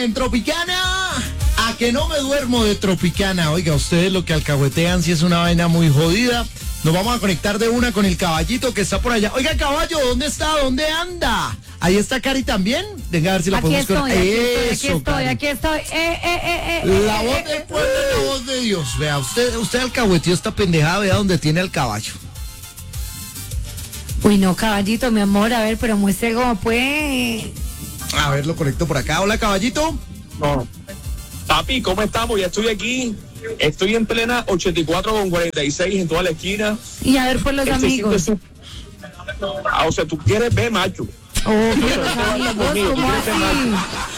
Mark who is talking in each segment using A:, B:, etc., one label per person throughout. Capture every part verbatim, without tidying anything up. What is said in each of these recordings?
A: En Tropicana, a que no me duermo de Tropicana. Oiga, ustedes lo que alcahuetean si es una vaina muy jodida. Nos vamos a conectar de una con el caballito que está por allá. Oiga, caballo, ¿dónde está? ¿Dónde anda? Ahí está Cari también. Venga a ver si la
B: aquí
A: podemos
B: estoy,
A: conectar.
B: aquí estoy, aquí
A: Eso,
B: estoy,
A: Cari.
B: aquí estoy. Eh, eh, eh, eh,
A: La
B: eh,
A: voz
B: eh,
A: del
B: eh,
A: pueblo es la voz de Dios. Vea, usted, usted alcahueteó esta pendejada, vea dónde tiene al caballo.
B: Uy, no, caballito, mi amor, a ver, pero muestre cómo pues.
A: A ver, lo conecto por acá. Hola, caballito.
C: No. Papi, ¿cómo estamos? Ya estoy aquí. Estoy en plena ochenta y cuatro con cuarenta y seis en toda la esquina.
B: Y a ver por los
C: Este sitio
B: amigos.
C: es su- Ah, o sea, tú quieres ver, macho.
B: Oh, pero los amigos, ¿cómo así?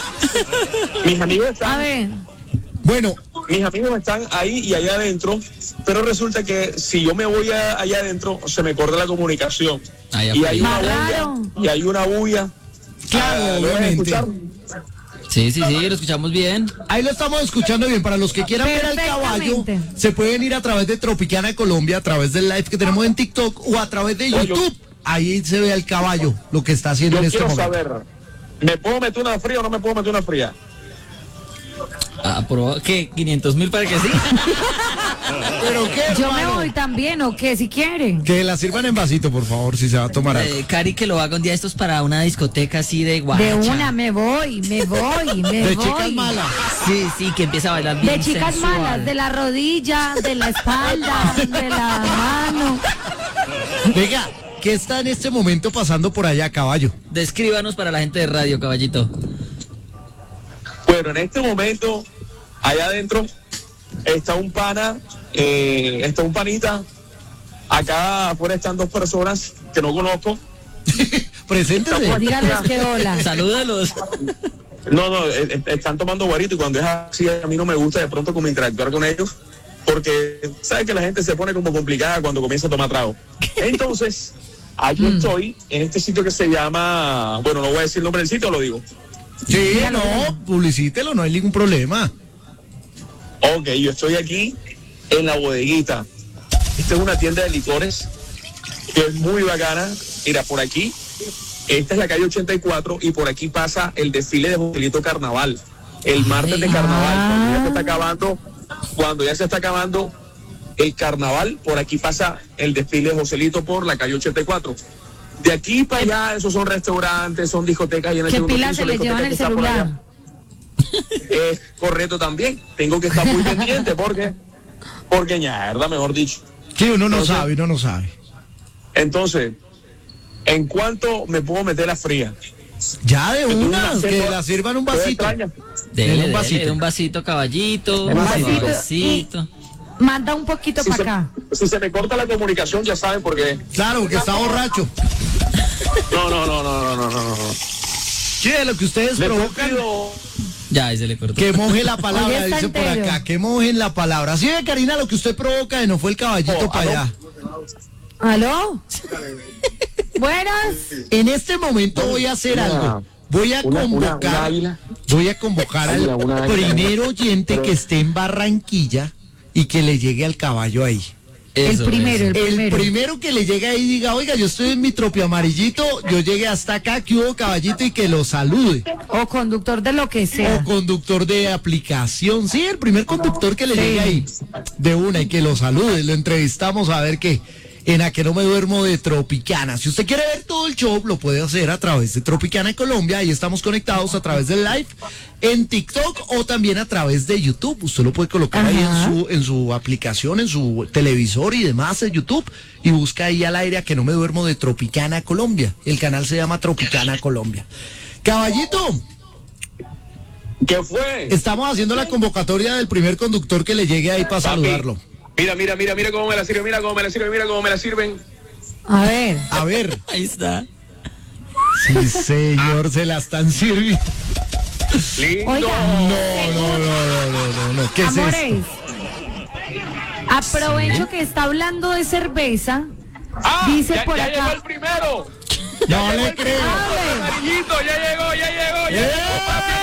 C: Mis amigos
B: A
C: están,
B: ver.
A: Bueno,
C: mis amigos están ahí y allá adentro, pero resulta que si yo me voy a- allá adentro, se me corta la comunicación.
D: Allá
C: Y hay una
B: Más
C: bulla,
B: raro.
C: y hay una bulla.
A: claro,
C: Ah, ¿lo vas a
A: obviamente.
C: escuchar?
D: Sí, sí, sí, lo escuchamos bien.
A: Ahí lo estamos escuchando bien. Para los que quieran ver al caballo,
B: Perfectamente.
A: se pueden ir a través de Tropicana Colombia, a través del live que tenemos en TikTok o a través de
C: Oye,
A: YouTube. Ahí se ve al caballo, lo que está haciendo
C: Yo
A: en este
C: quiero
A: momento.
C: saber, ¿me puedo meter una fría o no me puedo meter una fría?
D: Ah, pero, ¿qué? ¿quinientos mil para que sí?
A: ¿Pero qué,
B: Yo me
A: hermano?
B: voy también, ¿o qué? Si quieren.
A: Que la sirvan en vasito, por favor, si se va a tomar algo.
D: Eh, Cari, que lo haga un día estos para una discoteca así de guacha.
B: De una, me voy, me voy, me
A: De
B: voy.
A: chicas malas.
D: Sí, sí, que empieza a bailar bien
B: De chicas
D: sensual.
B: malas, de la rodilla, de la espalda, de la mano.
A: Venga, ¿qué está en este momento pasando por allá, caballo?
D: Descríbanos para la gente de radio, caballito.
C: Bueno, en este momento, allá adentro, está un pana, eh, está un panita. Acá afuera están dos personas que no conozco.
A: Preséntese.
B: Dígales que hola.
D: Salúdalos.
C: No, no, eh, eh, están tomando guarito y cuando es así a mí no me gusta de pronto como interactuar con ellos porque sabes que la gente se pone como complicada cuando comienza a tomar trago. Entonces, aquí estoy en este sitio que se llama, bueno, no voy a decir el nombre del sitio, lo digo.
A: Sí, no, publicítelo, no hay ningún problema.
C: Ok, yo estoy aquí en la bodeguita. Esta es una tienda de licores que es muy bacana. Mira, por aquí, esta es la calle ochenta y cuatro y por aquí pasa el desfile de Joselito Carnaval. El martes de carnaval, cuando ya se está acabando, cuando ya se está acabando el carnaval, por aquí pasa el desfile de Joselito por la calle ochenta y cuatro. De aquí para allá, esos son restaurantes, son discotecas y en el
B: ¿Qué
C: segundo
B: pilas
C: piso,
B: se
C: la
B: le llevan
C: discoteca
B: el
C: que está por
B: celular?
C: allá. Es correcto también. Tengo que estar muy pendiente porque, porque ñarda, mejor dicho.
A: Sí, uno no
C: Entonces-
A: sabe, uno no sabe.
C: Entonces, ¿en cuánto me puedo meter la fría?
A: Ya de
C: Tú
A: una,
C: una
A: que
C: cena,
A: la sirvan un
C: ¿te
A: vasito.
C: extraña?
D: Dele,
A: un
D: dele,
A: vasito.
D: un vasito, caballito.
C: Un
D: Un
C: vasito.
D: vasito.
B: Manda un poquito
C: Si
B: para
C: se,
B: acá.
C: si se me corta la comunicación, ya saben por qué.
A: Claro, que está borracho.
C: No, no, no, no, no, no, no, no.
A: Sí, de lo que ustedes
C: Les
A: provocan,
C: pido,
D: Ya, ahí se le cortó.
A: que moje la palabra,
B: Hoy está
A: dice por
B: entero.
A: acá, que mojen la palabra. Sí, Karina, lo que usted provoca de no fue el caballito
C: Oh,
A: para
C: ¿aló?
A: allá.
B: ¿Aló? Buenas.
A: En este momento voy a hacer
C: Una-
A: algo. Voy a
C: una- una-
A: convocar,
C: una águila.
A: voy a convocar al
C: Águila, una águila.
A: primer oyente que esté en Barranquilla y que le llegue al caballo ahí.
D: Eso,
B: el primero,
D: eso.
B: el
A: El
B: primero.
A: primero que le llegue ahí y diga, oiga, yo estoy en mi tropio amarillito, yo llegué hasta acá, que hubo caballito y que lo salude.
B: O conductor de lo que
A: O
B: sea.
A: conductor de aplicación, sí, el primer conductor que le llegue ahí de una y que lo salude, lo entrevistamos a ver qué. En A Que No Me Duermo de Tropicana. Si usted quiere ver todo el show, lo puede hacer a través de Tropicana Colombia. Ahí estamos conectados a través del live en TikTok o también a través de YouTube. Usted lo puede colocar ahí en
B: Ajá.
A: su, en su aplicación, en su televisor y demás en YouTube. Y busca ahí al aire A Que No Me Duermo de Tropicana Colombia. El canal se llama Tropicana Colombia. Caballito,
C: ¿qué fue?
A: estamos haciendo la convocatoria del primer conductor que le llegue ahí para
C: Papi,
A: saludarlo.
C: Mira, mira, mira, mira cómo me la sirven, mira cómo me la sirven, mira cómo me la sirven.
B: A ver.
A: A ver.
D: Ahí está.
A: Sí, señor, se la están sirviendo.
C: Lindo.
B: Oiga.
A: No, no, no, no, no, no, no. ¿Qué es
B: Amores,
A: esto?
B: aprovecho que está hablando de cerveza.
C: Ah,
B: Dice
C: ya,
B: por
C: ya
B: acá.
C: llegó el primero.
A: No
C: llegó
A: le
C: el
A: creo.
C: primero, amarillito, ya llegó, ya llegó, ya
A: ¡Eh!
C: llegó, papi.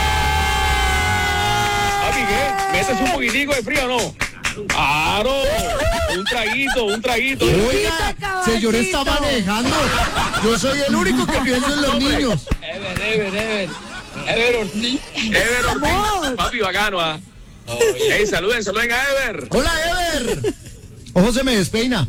C: Papi, ¿qué? ¿Metes un poquitico de frío o no? Claro, un traguito, un traguito.
A: Oiga,
B: caballito.
A: señor está manejando. Yo soy el único que piensa en los niños.
C: Ever, ever, ever. Ever Ortiz. Ever Ortiz.
B: Amor.
C: Papi, bacano, ¿ah? Hey, saluden, saluden a Ever.
A: Hola, Ever. Ojo, se me despeina.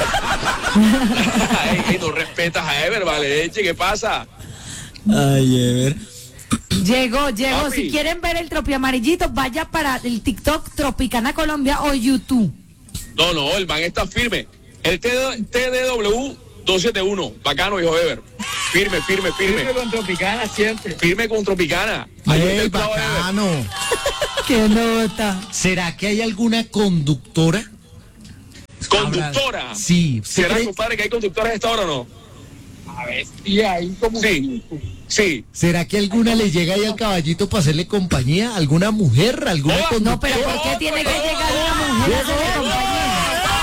C: Ey, ey, no respetas a Ever, vale, eche, ¿qué pasa?
D: Ay, Ever.
B: Llegó, llegó.
C: Papi.
B: Si quieren ver el tropi amarillito, vaya para el TikTok Tropicana Colombia o YouTube.
C: No, no, el man está firme. El T D W doscientos setenta y uno, bacano, hijo Ever. Firme, firme, firme.
E: Firme con Tropicana siempre.
C: Firme con Tropicana. Ahí está
A: Ey,
C: el clavo de Ever.
A: bacano.
B: ¡Qué nota!
A: ¿Será que hay alguna conductora?
C: Conductora.
A: Sí. ¿se
C: ¿Será,
A: cree-
C: compadre, que hay conductoras a esta hora o no?
E: A ver, y ahí como
C: Sí,
E: cinco.
C: sí.
A: ¿Será que alguna le llega ahí al caballito para hacerle compañía? ¿Alguna mujer? ¿Alguna
C: Hola.
A: conductora?
B: No, pero ¿por qué tiene que llegar una mujer a hacerle compañía?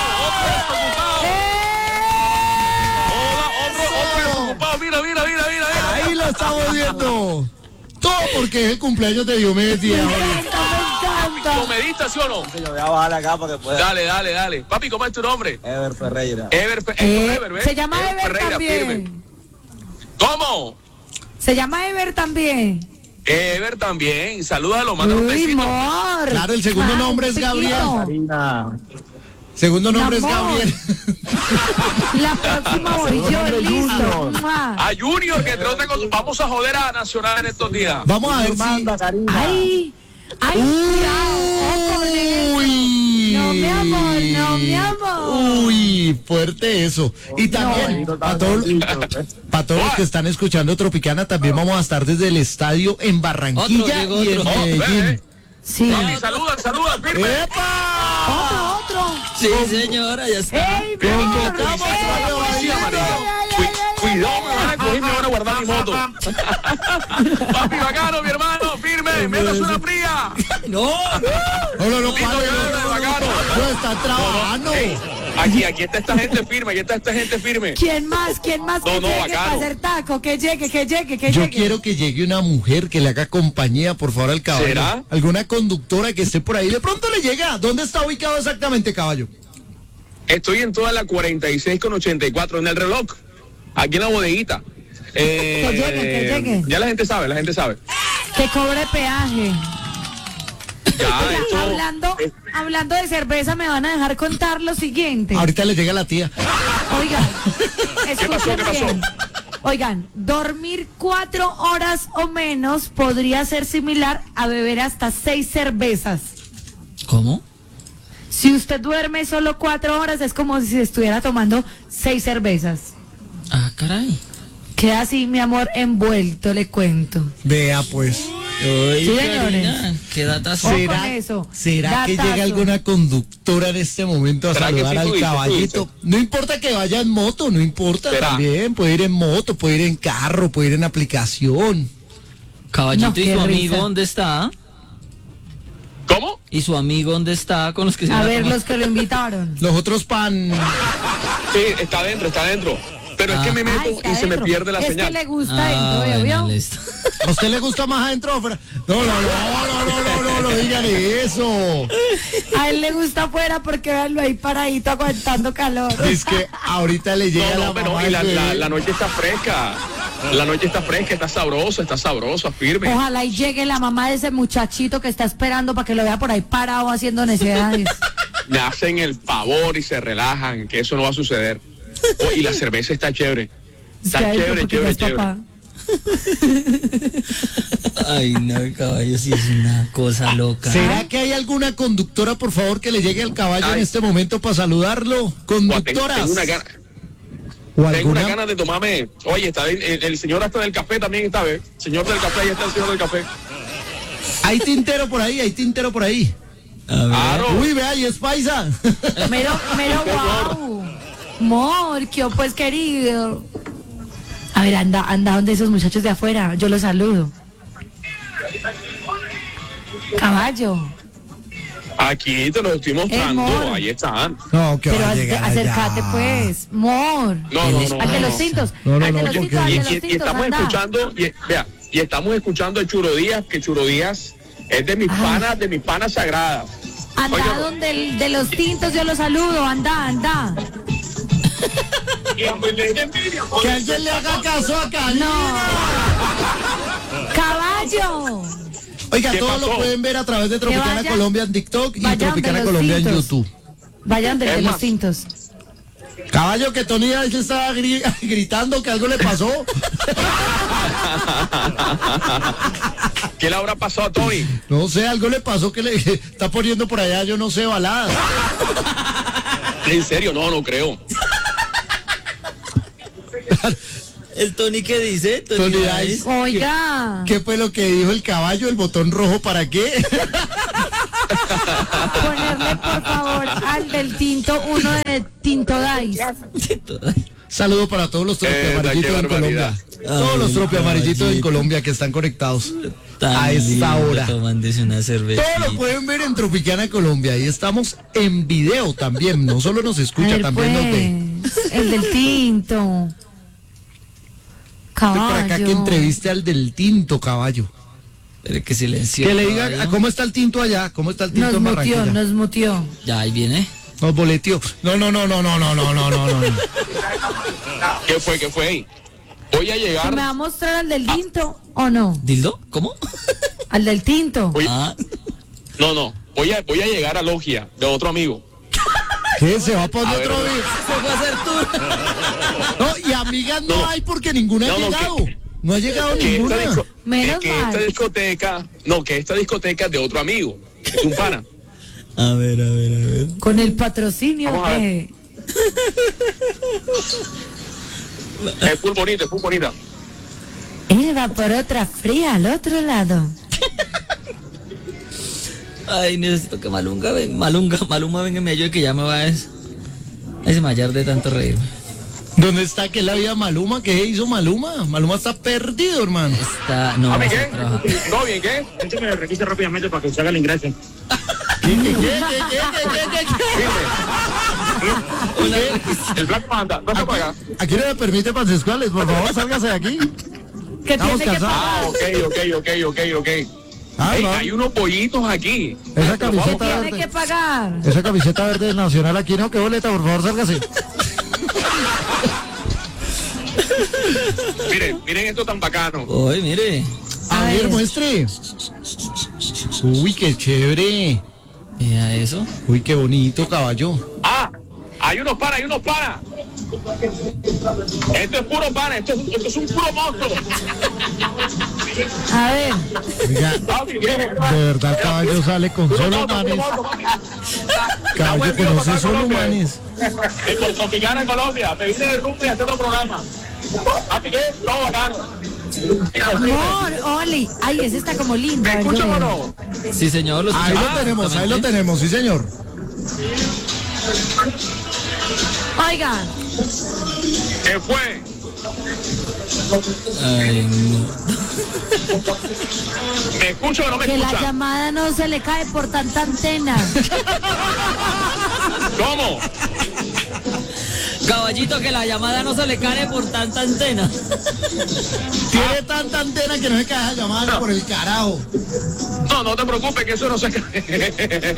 C: Hola, otro, otro desocupado. Mira, mira, mira, mira, mira.
A: Ahí lo estamos viendo. Todo porque es el cumpleaños de Diomedes Díaz.
B: Me
A: oye.
B: encanta, me encanta.
C: ¿Lo medita, sí o no?
F: Yo voy a bajar acá para que pueda.
C: Dale, dale, dale. Papi, ¿cómo es tu nombre?
F: Ever Ferreira.
C: Ever, Fe-
B: Eh,
C: Ever, ¿ves?
B: se llama Ever
C: Ferreira,
B: también.
C: firme. ¿Cómo?
B: Se llama Ever también.
C: Ever también. Salúdalo, manda un
B: Uy,
C: besito.
B: amor.
A: Claro, el segundo
B: Ah,
A: nombre es
B: chiquito.
A: Gabriel.
F: Karina.
A: Segundo nombre es
B: Mi amor.
A: Gabriel.
B: La próxima voy yo, listo. Mua.
C: A Junior, que trata con... Vamos a joder a Nacional en estos días.
A: Vamos a ver si...
F: Manda, Karina.
B: Ay, ay, cuidado, ojo con eso.
A: Uy.
B: No, mi amor, no, mi amor.
A: Uy, fuerte eso. Y también, para todos, para todos los que están escuchando Tropicana, también vamos a estar desde el estadio en Barranquilla
D: Otro, llegó
A: y en
D: otro.
C: Oh,
A: Medellín.
C: ve,
B: Sí.
C: Papi, saluda, saluda, firme.
A: ¡Epa!
B: Otro, otro.
D: Sí, señora, ya está.
B: ¡Ey, mi amor!
A: Convocamos
B: ¡Ey,
A: a la
B: ay,
C: policía,
B: ay,
C: marica.
B: ay, ay,
C: Cu-
B: ay, ay,
C: Cuidado,
B: ay,
C: me van a coger y me van a guardar mi moto. Papi, bacano, mi hermano, firme. Métase una fría.
D: No.
A: No, no, no,
C: Listo,
A: pare,
C: grande,
A: no, no, no,
C: bacano.
A: no, está trabajando.
C: Ey, aquí, aquí está esta gente firme, aquí está esta gente firme.
B: ¿Quién más? ¿Quién más
C: No,
B: que
C: no,
B: llegue
C: bacano.
B: para hacer taco? Que llegue, que llegue, que
A: Yo
B: llegue.
A: quiero que llegue una mujer que le haga compañía, por favor, al caballo.
C: ¿Será?
A: Alguna conductora que esté por ahí. De pronto le llega. ¿Dónde está ubicado exactamente, caballo?
C: Estoy en toda la cuarenta y seis con ochenta y cuatro en el reloj, aquí en la bodeguita. Eh,
B: Que llegue, que llegue.
C: Ya la gente sabe, la gente sabe.
B: Que cobre peaje.
C: Ya,
B: Oiga,
C: esto-
B: hablando,
C: eh,
B: hablando de cerveza, me van a dejar contar lo siguiente.
A: Ahorita le llega la tía.
B: Oigan,
C: ¿Qué pasó,
B: escuchen
C: qué pasó?
B: bien. Oigan, dormir cuatro horas o menos podría ser similar a beber hasta seis cervezas.
D: ¿Cómo?
B: Si usted duerme solo cuatro horas, es como si estuviera tomando seis cervezas.
D: Ah, caray.
B: Queda así, mi amor, envuelto, le cuento.
A: Vea, pues.
D: Ay,
B: Sí,
D: Karina,
B: señores.
D: qué datazo.
B: Ojo
A: ¿Será,
B: con eso.
A: ¿será que
B: Datazo.
A: llega alguna conductora en este momento a
C: ¿Será que
A: saludar
C: sí, tú
A: al
C: dices, tú
A: caballito?
C: dices?
A: No importa que vaya en moto, no importa
C: ¿Será?
A: también. Puede ir en moto, puede ir en carro, puede ir en aplicación.
D: Caballito,
B: No,
D: ¿y
B: qué
D: su amigo
B: risa.
D: dónde está?
C: ¿Cómo?
D: ¿Y su amigo dónde está con los que se
B: A
D: van
B: ver,
D: tomar?
B: los que lo invitaron.
A: Los otros pan.
C: Sí, está adentro, está adentro. Pero es que me
B: Ay,
C: meto
B: está
C: y se me
B: adentro.
C: pierde la
B: es
C: señal.
B: que le gusta
D: Ah,
B: dentro, ¿vio?
D: bueno,
B: ¿vio?
D: listo.
A: ¿A usted le gusta más adentro o afuera? No, no, no, no, no, no, no, no, dígale eso.
B: A él le gusta afuera porque véanlo ahí paradito aguantando calor.
A: Es que ahorita le llega
C: No,
A: la
C: no, pero
A: mamá
C: y la,
A: del
C: la,
A: bebé.
C: la noche está fresca. La noche está fresca, está sabrosa, está sabrosa, firme.
B: Ojalá y llegue la mamá de ese muchachito que está esperando para que lo vea por ahí parado haciendo necesidades.
C: Me hacen el favor y se relajan, que eso no va a suceder. Oh, y la cerveza está chévere. Está
B: Sí,
C: chévere,
B: porque ya
C: chévere,
B: es
C: chévere.
B: papá.
D: Ay, no, caballo, sí es una cosa loca.
A: ¿Será que hay alguna conductora, por favor, que le llegue al caballo en
C: Ay.
A: este momento para saludarlo?
C: Buah, tengo,
A: Conductoras.
C: tengo una gana,
A: ¿O
C: tengo
A: alguna?
C: una gana de tomarme. Oye, está el, el- el señor hasta del café también está, ¿ves? Señor del café, ahí está el señor del café.
A: Hay tintero por ahí, hay tintero por ahí.
D: A ver.
C: Claro.
A: Uy, vea, y es paisa.
B: Mero, mero, wow. Morquio, pues querido. A ver, anda, anda donde esos muchachos de afuera. Yo los saludo. Caballo.
C: Aquí te los estoy mostrando,
B: Amor.
C: ahí están.
A: No, que
B: Pero
A: va a
B: ac-
A: llegar
B: acércate,
A: allá.
B: pues. Mor.
C: No, no, no.
B: Al de
C: no,
B: los
C: no.
B: tintos.
A: No, no,
B: al de
A: no,
B: los
A: porque-
B: tintos, al
C: Y,
B: de
C: y-
B: los
C: y
B: tintos,
C: estamos
B: anda.
C: escuchando, y, vea, y estamos escuchando a Churo Díaz, que Churo Díaz es de mis
B: Ay.
C: panas, de mis panas sagradas.
B: Anda
C: Oiga.
B: donde el de los tintos, yo los saludo. Anda, anda.
A: Que alguien le haga caso a Karina.
B: No. Caballo.
A: Oiga,
C: ¿Qué
A: todo lo
C: pasó?
A: pueden ver a través de Tropicana
B: vaya-
A: Colombia en TikTok y
B: vaya
A: Tropicana
B: donde los
A: Colombia en
B: tintos.
A: YouTube.
B: Vayan de
C: Es
B: los
C: más.
B: tintos.
A: Caballo, que Tony ahí estaba gri- gritando que algo le pasó.
C: ¿Qué le habrá pasado a Tony?
A: No sé, algo le pasó que le está poniendo por allá, yo no sé, baladas.
C: En serio, no, no creo.
D: ¿El Tony qué dice? Tony,
A: Tony
D: Dice.
A: Dice.
B: Oiga,
A: ¿Qué fue lo que dijo el caballo? ¿El botón rojo para qué?
B: ponerle por favor al del tinto uno de Tinto Dice.
A: Saludo para todos los tropi
C: Eh,
A: amarillitos
C: qué
A: en Colombia.
C: barbaridad.
A: Todos los
D: Ay,
A: tropi amarillitos en
D: caballito.
A: Colombia que están conectados
D: Tan
A: a esta
D: lindo,
A: hora.
D: tomándose una cerveza.
A: Todo lo pueden ver en Tropicana Colombia y estamos en video también. No solo nos
B: A
A: escucha,
B: ver,
A: también nos ve.
B: pues, el del tinto.
A: Estoy por acá que
B: Caballo.
A: entreviste al del tinto, caballo.
D: Pero que silencio.
A: Que le diga
D: caballo.
A: cómo está el tinto allá, cómo está el tinto
B: Nos
A: en
B: mutió,
A: Barranquilla.
B: nos mutió.
D: Ya, ahí viene.
A: Nos boleteó. No, no, no, no, no, no, no, no, no, no.
C: ¿Qué fue? ¿Qué fue? Voy a
B: ¿Se
C: llegar.
B: me va a mostrar al del tinto o no?
D: ¿Dildo? ¿Cómo?
B: Al del tinto.
C: Voy-
D: Ah,
C: No, no. Voy a, voy a llegar a Logia de otro amigo.
A: ¿Qué? ¿Se va para
C: A
A: otro
C: ver,
A: día?
D: se fue a hacer tour.
A: No, y amigas no,
C: No.
A: hay porque ninguna
C: No,
A: ha
C: no,
A: llegado.
C: que-
A: No ha llegado
C: Que esta,
A: ninguna.
C: disco-
B: Menos
C: que
B: mal.
C: esta discoteca, no, que esta discoteca es de otro amigo, es un pana.
D: A ver, a ver, a ver.
B: Con el patrocinio
C: Vamos a ver.
B: de...
C: Es muy bonita, es muy bonita.
B: Él va por otra fría al otro lado.
D: Ay, necesito que Malunga venga. Malunga, Maluma venga y me ayude que ya me va a des... a desmayar de tanto reír.
A: ¿Dónde está que la vida Maluma? ¿Qué hizo Maluma? Maluma está perdido, hermano.
D: Está... No,
C: ¿A mí
D: está
C: qué?
D: trabajando.
C: ¿Todo bien qué?
E: Gente me requise rápidamente para que usted haga el ingreso.
A: ¿Qué, qué, qué, qué, qué, qué, qué, qué?
C: El Black Panda, no se paga.
A: Aquí no me permite pansexuales, por favor, sálgase de aquí.
B: Que
A: Estamos
B: tiene que
A: casados.
C: Ah,
B: pagar.
C: ok, ok, ok, ok, ok.
A: Ah,
C: Ey,
A: no.
C: hay unos pollitos aquí.
A: Esa camiseta
B: Tiene que
A: verde.
B: pagar.
A: Esa camiseta verde nacional aquí, ¿no? ¿Qué boleta? Por favor, sálgase.
C: Miren, miren esto tan bacano.
D: Uy, mire.
A: A
B: A
A: ver,
B: ver.
A: muestre. Uy, qué chévere.
D: Mira eso.
A: Uy, qué bonito, caballo.
C: Ah, hay unos panas, hay unos panas. Esto es puro pana, esto es, esto es un puro monstruo.
B: A ver,
A: Oiga,
C: Papi, ¿qué?
A: de verdad, caballo sale con
C: Puro
A: solo
C: monstruo, puro
A: manes.
C: monstruo, papi.
A: Caballo
C: Estamos en vivo
A: conoce
C: para
A: solo
C: Colombia.
A: manes.
C: En Puerto Picana, en Colombia. Me vine de rumbo y haciendo programa. Papi, ¿qué? Todo bacano.
B: amor, Oli. Ay, ese está como lindo.
C: ¿Me
B: A ver, yo
C: escuchan o
B: veo.
C: no?
D: Sí, señor. Lo
A: Ahí lo
D: escuchamos
A: tenemos, ahí lo
D: perfectamente.
A: tenemos, sí, señor.
B: Oigan,
C: ¿Qué fue?
D: Ay, no.
C: ¿Me escuchan o no me
B: que la
C: escuchan?
B: llamada no se le cae por tanta antena.
C: ¿Cómo?
D: Caballito, que la llamada no se le cae por tanta antena.
A: Tiene tanta antena que no se cae la llamada por el carajo.
C: No, no te preocupes, que eso no se cae.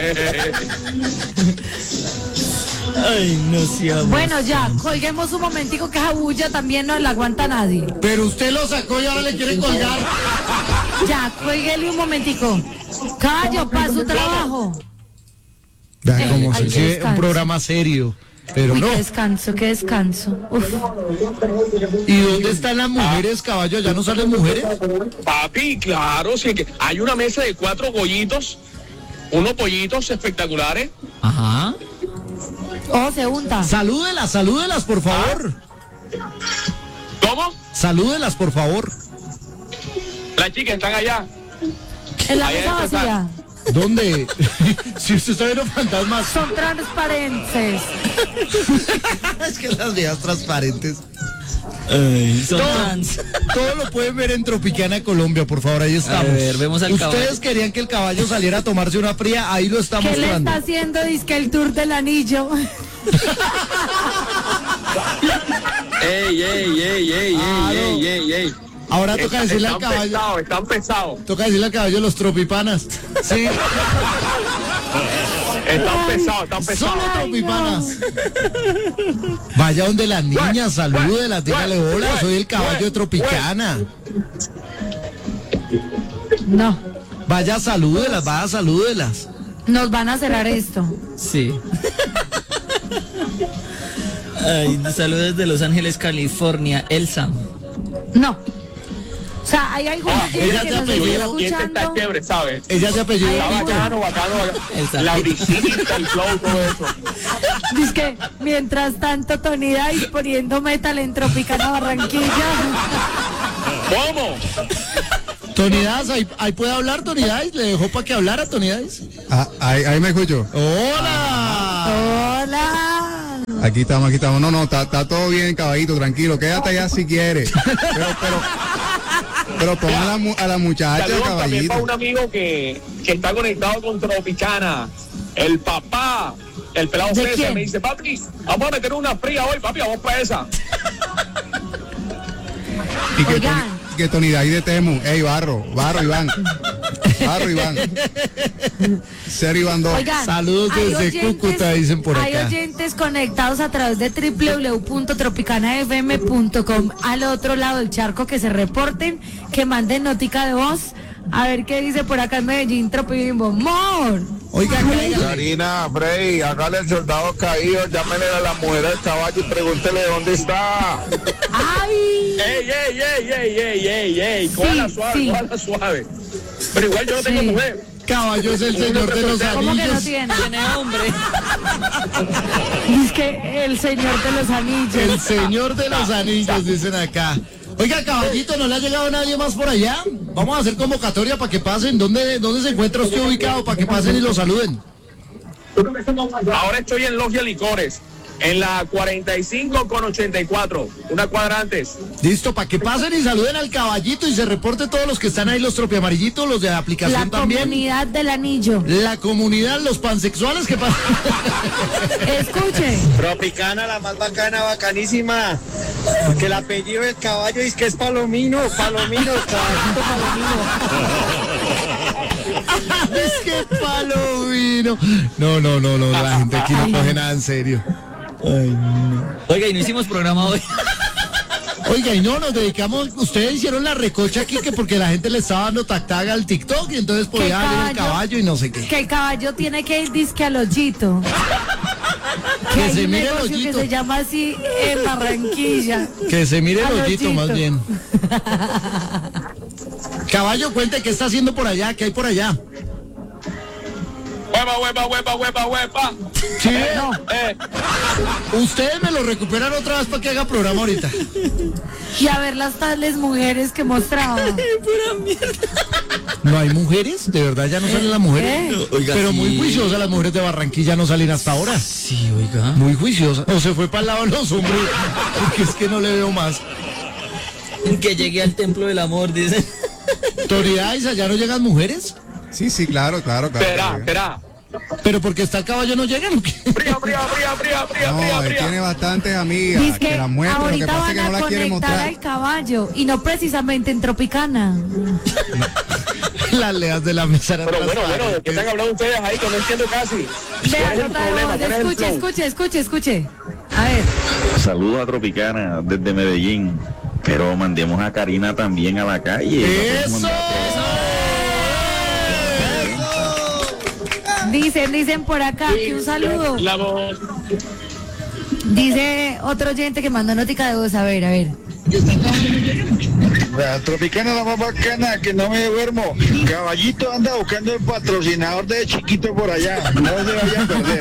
D: Ay, no seamos.
B: Bueno, ya, colguemos un momentico que esa bulla también no la aguanta nadie.
A: Pero usted lo sacó y ahora le quiere colgar.
B: Ya, cuélguele un momentico. Callo, para su trabajo.
A: Vea cómo
B: Ay,
A: se sigue un
B: descanso.
A: programa serio. Pero
B: Uy,
A: no.
B: qué descanso, qué descanso. Uf.
A: ¿Y dónde están las mujeres, caballo? ¿Ya no salen mujeres?
C: Papi, claro, sí que hay una mesa de cuatro pollitos, unos pollitos espectaculares.
D: Ajá.
B: Oh, se unta.
A: Salúdelas, salúdelas, por favor.
C: ¿Cómo?
A: Salúdelas, por favor.
C: Las chicas están allá.
B: En la
C: Ahí
B: mesa
C: está.
B: vacía.
A: ¿Dónde? Si usted está viendo fantasmas.
B: Son transparentes.
A: Es que las viejas transparentes.
D: Ay, son
A: Todo,
D: trans.
A: todo lo pueden ver en Tropicana Colombia, por favor, ahí estamos.
D: A ver, vemos al
A: Ustedes
D: caballo.
A: querían que el caballo saliera a tomarse una fría, ahí lo está
B: ¿Qué le
A: mostrando.
B: está haciendo? Dice el tour del anillo.
C: Ey, ey, ey, ey,
A: Ah,
C: ey,
A: no.
C: ey, ey, ey.
A: Ahora toca
C: Están,
A: decirle al
C: están
A: caballo,
C: pesados, están pesados.
A: toca decirle al caballo los tropipanas. Sí,
C: Están pesados, están pesados.
A: solo tropipanas. Vaya donde las niñas, salúdelas, dígale hola, soy el caballo de Tropicana.
B: No,
A: Vaya, salúdelas, vaya, salúdelas.
B: nos van a cerrar esto.
D: Sí. Ay, saludos desde Los Ángeles, California, Elsa.
B: No. O sea, hay algunos
C: Ah,
B: que
A: ella
B: que
A: te
B: nos
A: apellida,
B: están
C: Y este está
B: escuchando.
C: chévere, ¿sabes?
A: Ella se apellida.
B: Ay,
C: Está
B: ay,
C: bacano, bacano, bacano.
D: Exacto.
C: La brisita, el flow, todo eso.
B: Dice que mientras tanto Tony Dice poniendo metal en Tropicana Barranquilla.
C: ¿Cómo?
A: Tony Dice, ahí, ahí puede hablar Tony Dice. ¿Le dejó para que hablara Tony Dice?
G: Ah, ahí, ahí me escucho.
A: ¡Hola!
B: Hola.
G: Aquí estamos, aquí estamos. No, no, está, está todo bien, caballito, tranquilo. Quédate allá si quieres. Pero, pero, pero pon a la, mu- a la muchacha,
C: Saludos también
G: caballito.
C: para un amigo que, que está conectado con Tropicana. El papá, el pelado
B: ¿De
C: César,
B: quién?
C: me dice, papi, vamos a meter una fría hoy, papi, vamos para esa.
G: Y que
B: Oigan.
G: Tony, que Tony de ahí de Temu. Ey, Barro, Barro, Iván. Barro, Iván. Cero, Iván dos.
B: Oigan,
A: Saludos
B: hay
A: desde Cúcuta, dicen por
B: Hay
A: acá.
B: oyentes conectados a través de w w w punto tropicana f m punto com al otro lado del charco, que se reporten, que manden notica de voz. A ver qué dice por acá en Medellín, Tropibimbo. ¡Mor!
A: Oiga, cáigale.
H: Karina, Frey, hágale el soldado caído, llámenle a la mujer del caballo y pregúntele dónde está.
B: ¡Ay!
C: Ey, ey, ey, ey, ey, ey, ey,
B: Sí,
C: cójala suave,
B: sí.
C: cójala suave. Pero igual yo no tengo
B: Sí.
C: mujer.
A: Caballo es el señor de los
B: ¿Cómo que no
A: anillos.
B: tiene?
D: Tiene hombre.
B: Dice que el señor de los anillos.
A: El señor de los anillos, dicen acá. Oiga, caballito, ¿no le ha llegado nadie más por allá? Vamos a hacer convocatoria para que pasen. ¿Dónde, dónde se encuentra usted ubicado? Para que pasen y lo saluden.
C: Ahora estoy en Logia Licores, en la cuarenta y cinco con ochenta y cuatro, una cuadra antes.
A: Listo, para que pasen y saluden al caballito y se reporte todos los que están ahí, los tropiamarillitos, los de la aplicación
B: La
A: también.
B: comunidad del anillo.
A: La comunidad, los pansexuales que pasan.
B: Escuche.
F: Tropicana, la más bacana, bacanísima. Que el apellido del caballo es que es Palomino, Palomino, caballito Palomino.
A: Es que palo vino. No, no, no, no, la gente aquí no coge nada en serio.
D: Oiga, y no hicimos programa hoy.
A: Oiga, y no, nos dedicamos, ustedes hicieron la recocha aquí que porque la gente le estaba dando tactaga al TikTok y entonces
B: Que
A: podía salir el caballo y no sé qué.
B: Que el caballo tiene que ir disque al hoyito. Que
A: Que
B: hay
A: se
B: un
A: mire el
B: negocio que
A: hoyito.
B: se llama así en Barranquilla.
A: Que se mire el
B: Al
A: hoyito más
B: hoyito.
A: bien. Caballo, cuente qué está haciendo por allá, qué hay por allá.
C: Huepa, huepa, huepa, huepa, huepa.
A: Sí,
B: No.
C: Eh,
A: ustedes me lo recuperan otra vez para que haga programa ahorita.
B: Y a ver las tales mujeres que mostraba.
A: ¿No hay mujeres? ¿De verdad ya no salen las mujeres?
B: ¿Eh?
D: Oiga,
A: Pero
D: sí.
A: muy juiciosas las mujeres de Barranquilla no salen hasta ahora.
D: Sí, oiga.
A: Muy juiciosas. O se fue para el lado de los hombres, porque es que no le veo más.
D: Que llegue al templo del amor, dice.
A: ¿Autoridades allá no llegan mujeres?
G: Sí, sí, claro, claro, claro.
C: espera,
G: claro.
C: espera.
A: Pero porque está el caballo no llegan. ¿O qué?
C: Fría, fría, fría, fría, fría,
G: No,
C: fría,
G: él
C: fría.
G: tiene bastantes amigas.
B: Dice
G: Que
B: que
G: las muestre, lo que
B: ahorita
G: pasa es
B: van
G: que no
B: a
G: las quiere
B: conectar
G: mostrar.
B: al caballo y no precisamente en Tropicana.
A: Las leas de la mesa eran
C: Pero bueno, bueno, ¿de qué
A: transparentes.
C: están hablando ustedes ahí que no entiendo casi? ¿Cuál
B: Vea,
C: es el
B: nota de
C: problema?
B: voz.
C: ¿Cuál es el
B: Escuche,
C: flow?
B: escuche, escuche, escuche. A ver.
H: Saludos a Tropicana desde Medellín. Pero mandemos a Karina también a la calle.
A: ¡Eso!
B: Dicen, dicen por acá que un saludo.
C: La voz.
B: Dice otro oyente que mandó notica de voz. A ver, a ver.
H: La Tropicana la más bacana, que no me duermo. Caballito anda buscando el patrocinador de chiquito por allá. No se vayan a perder.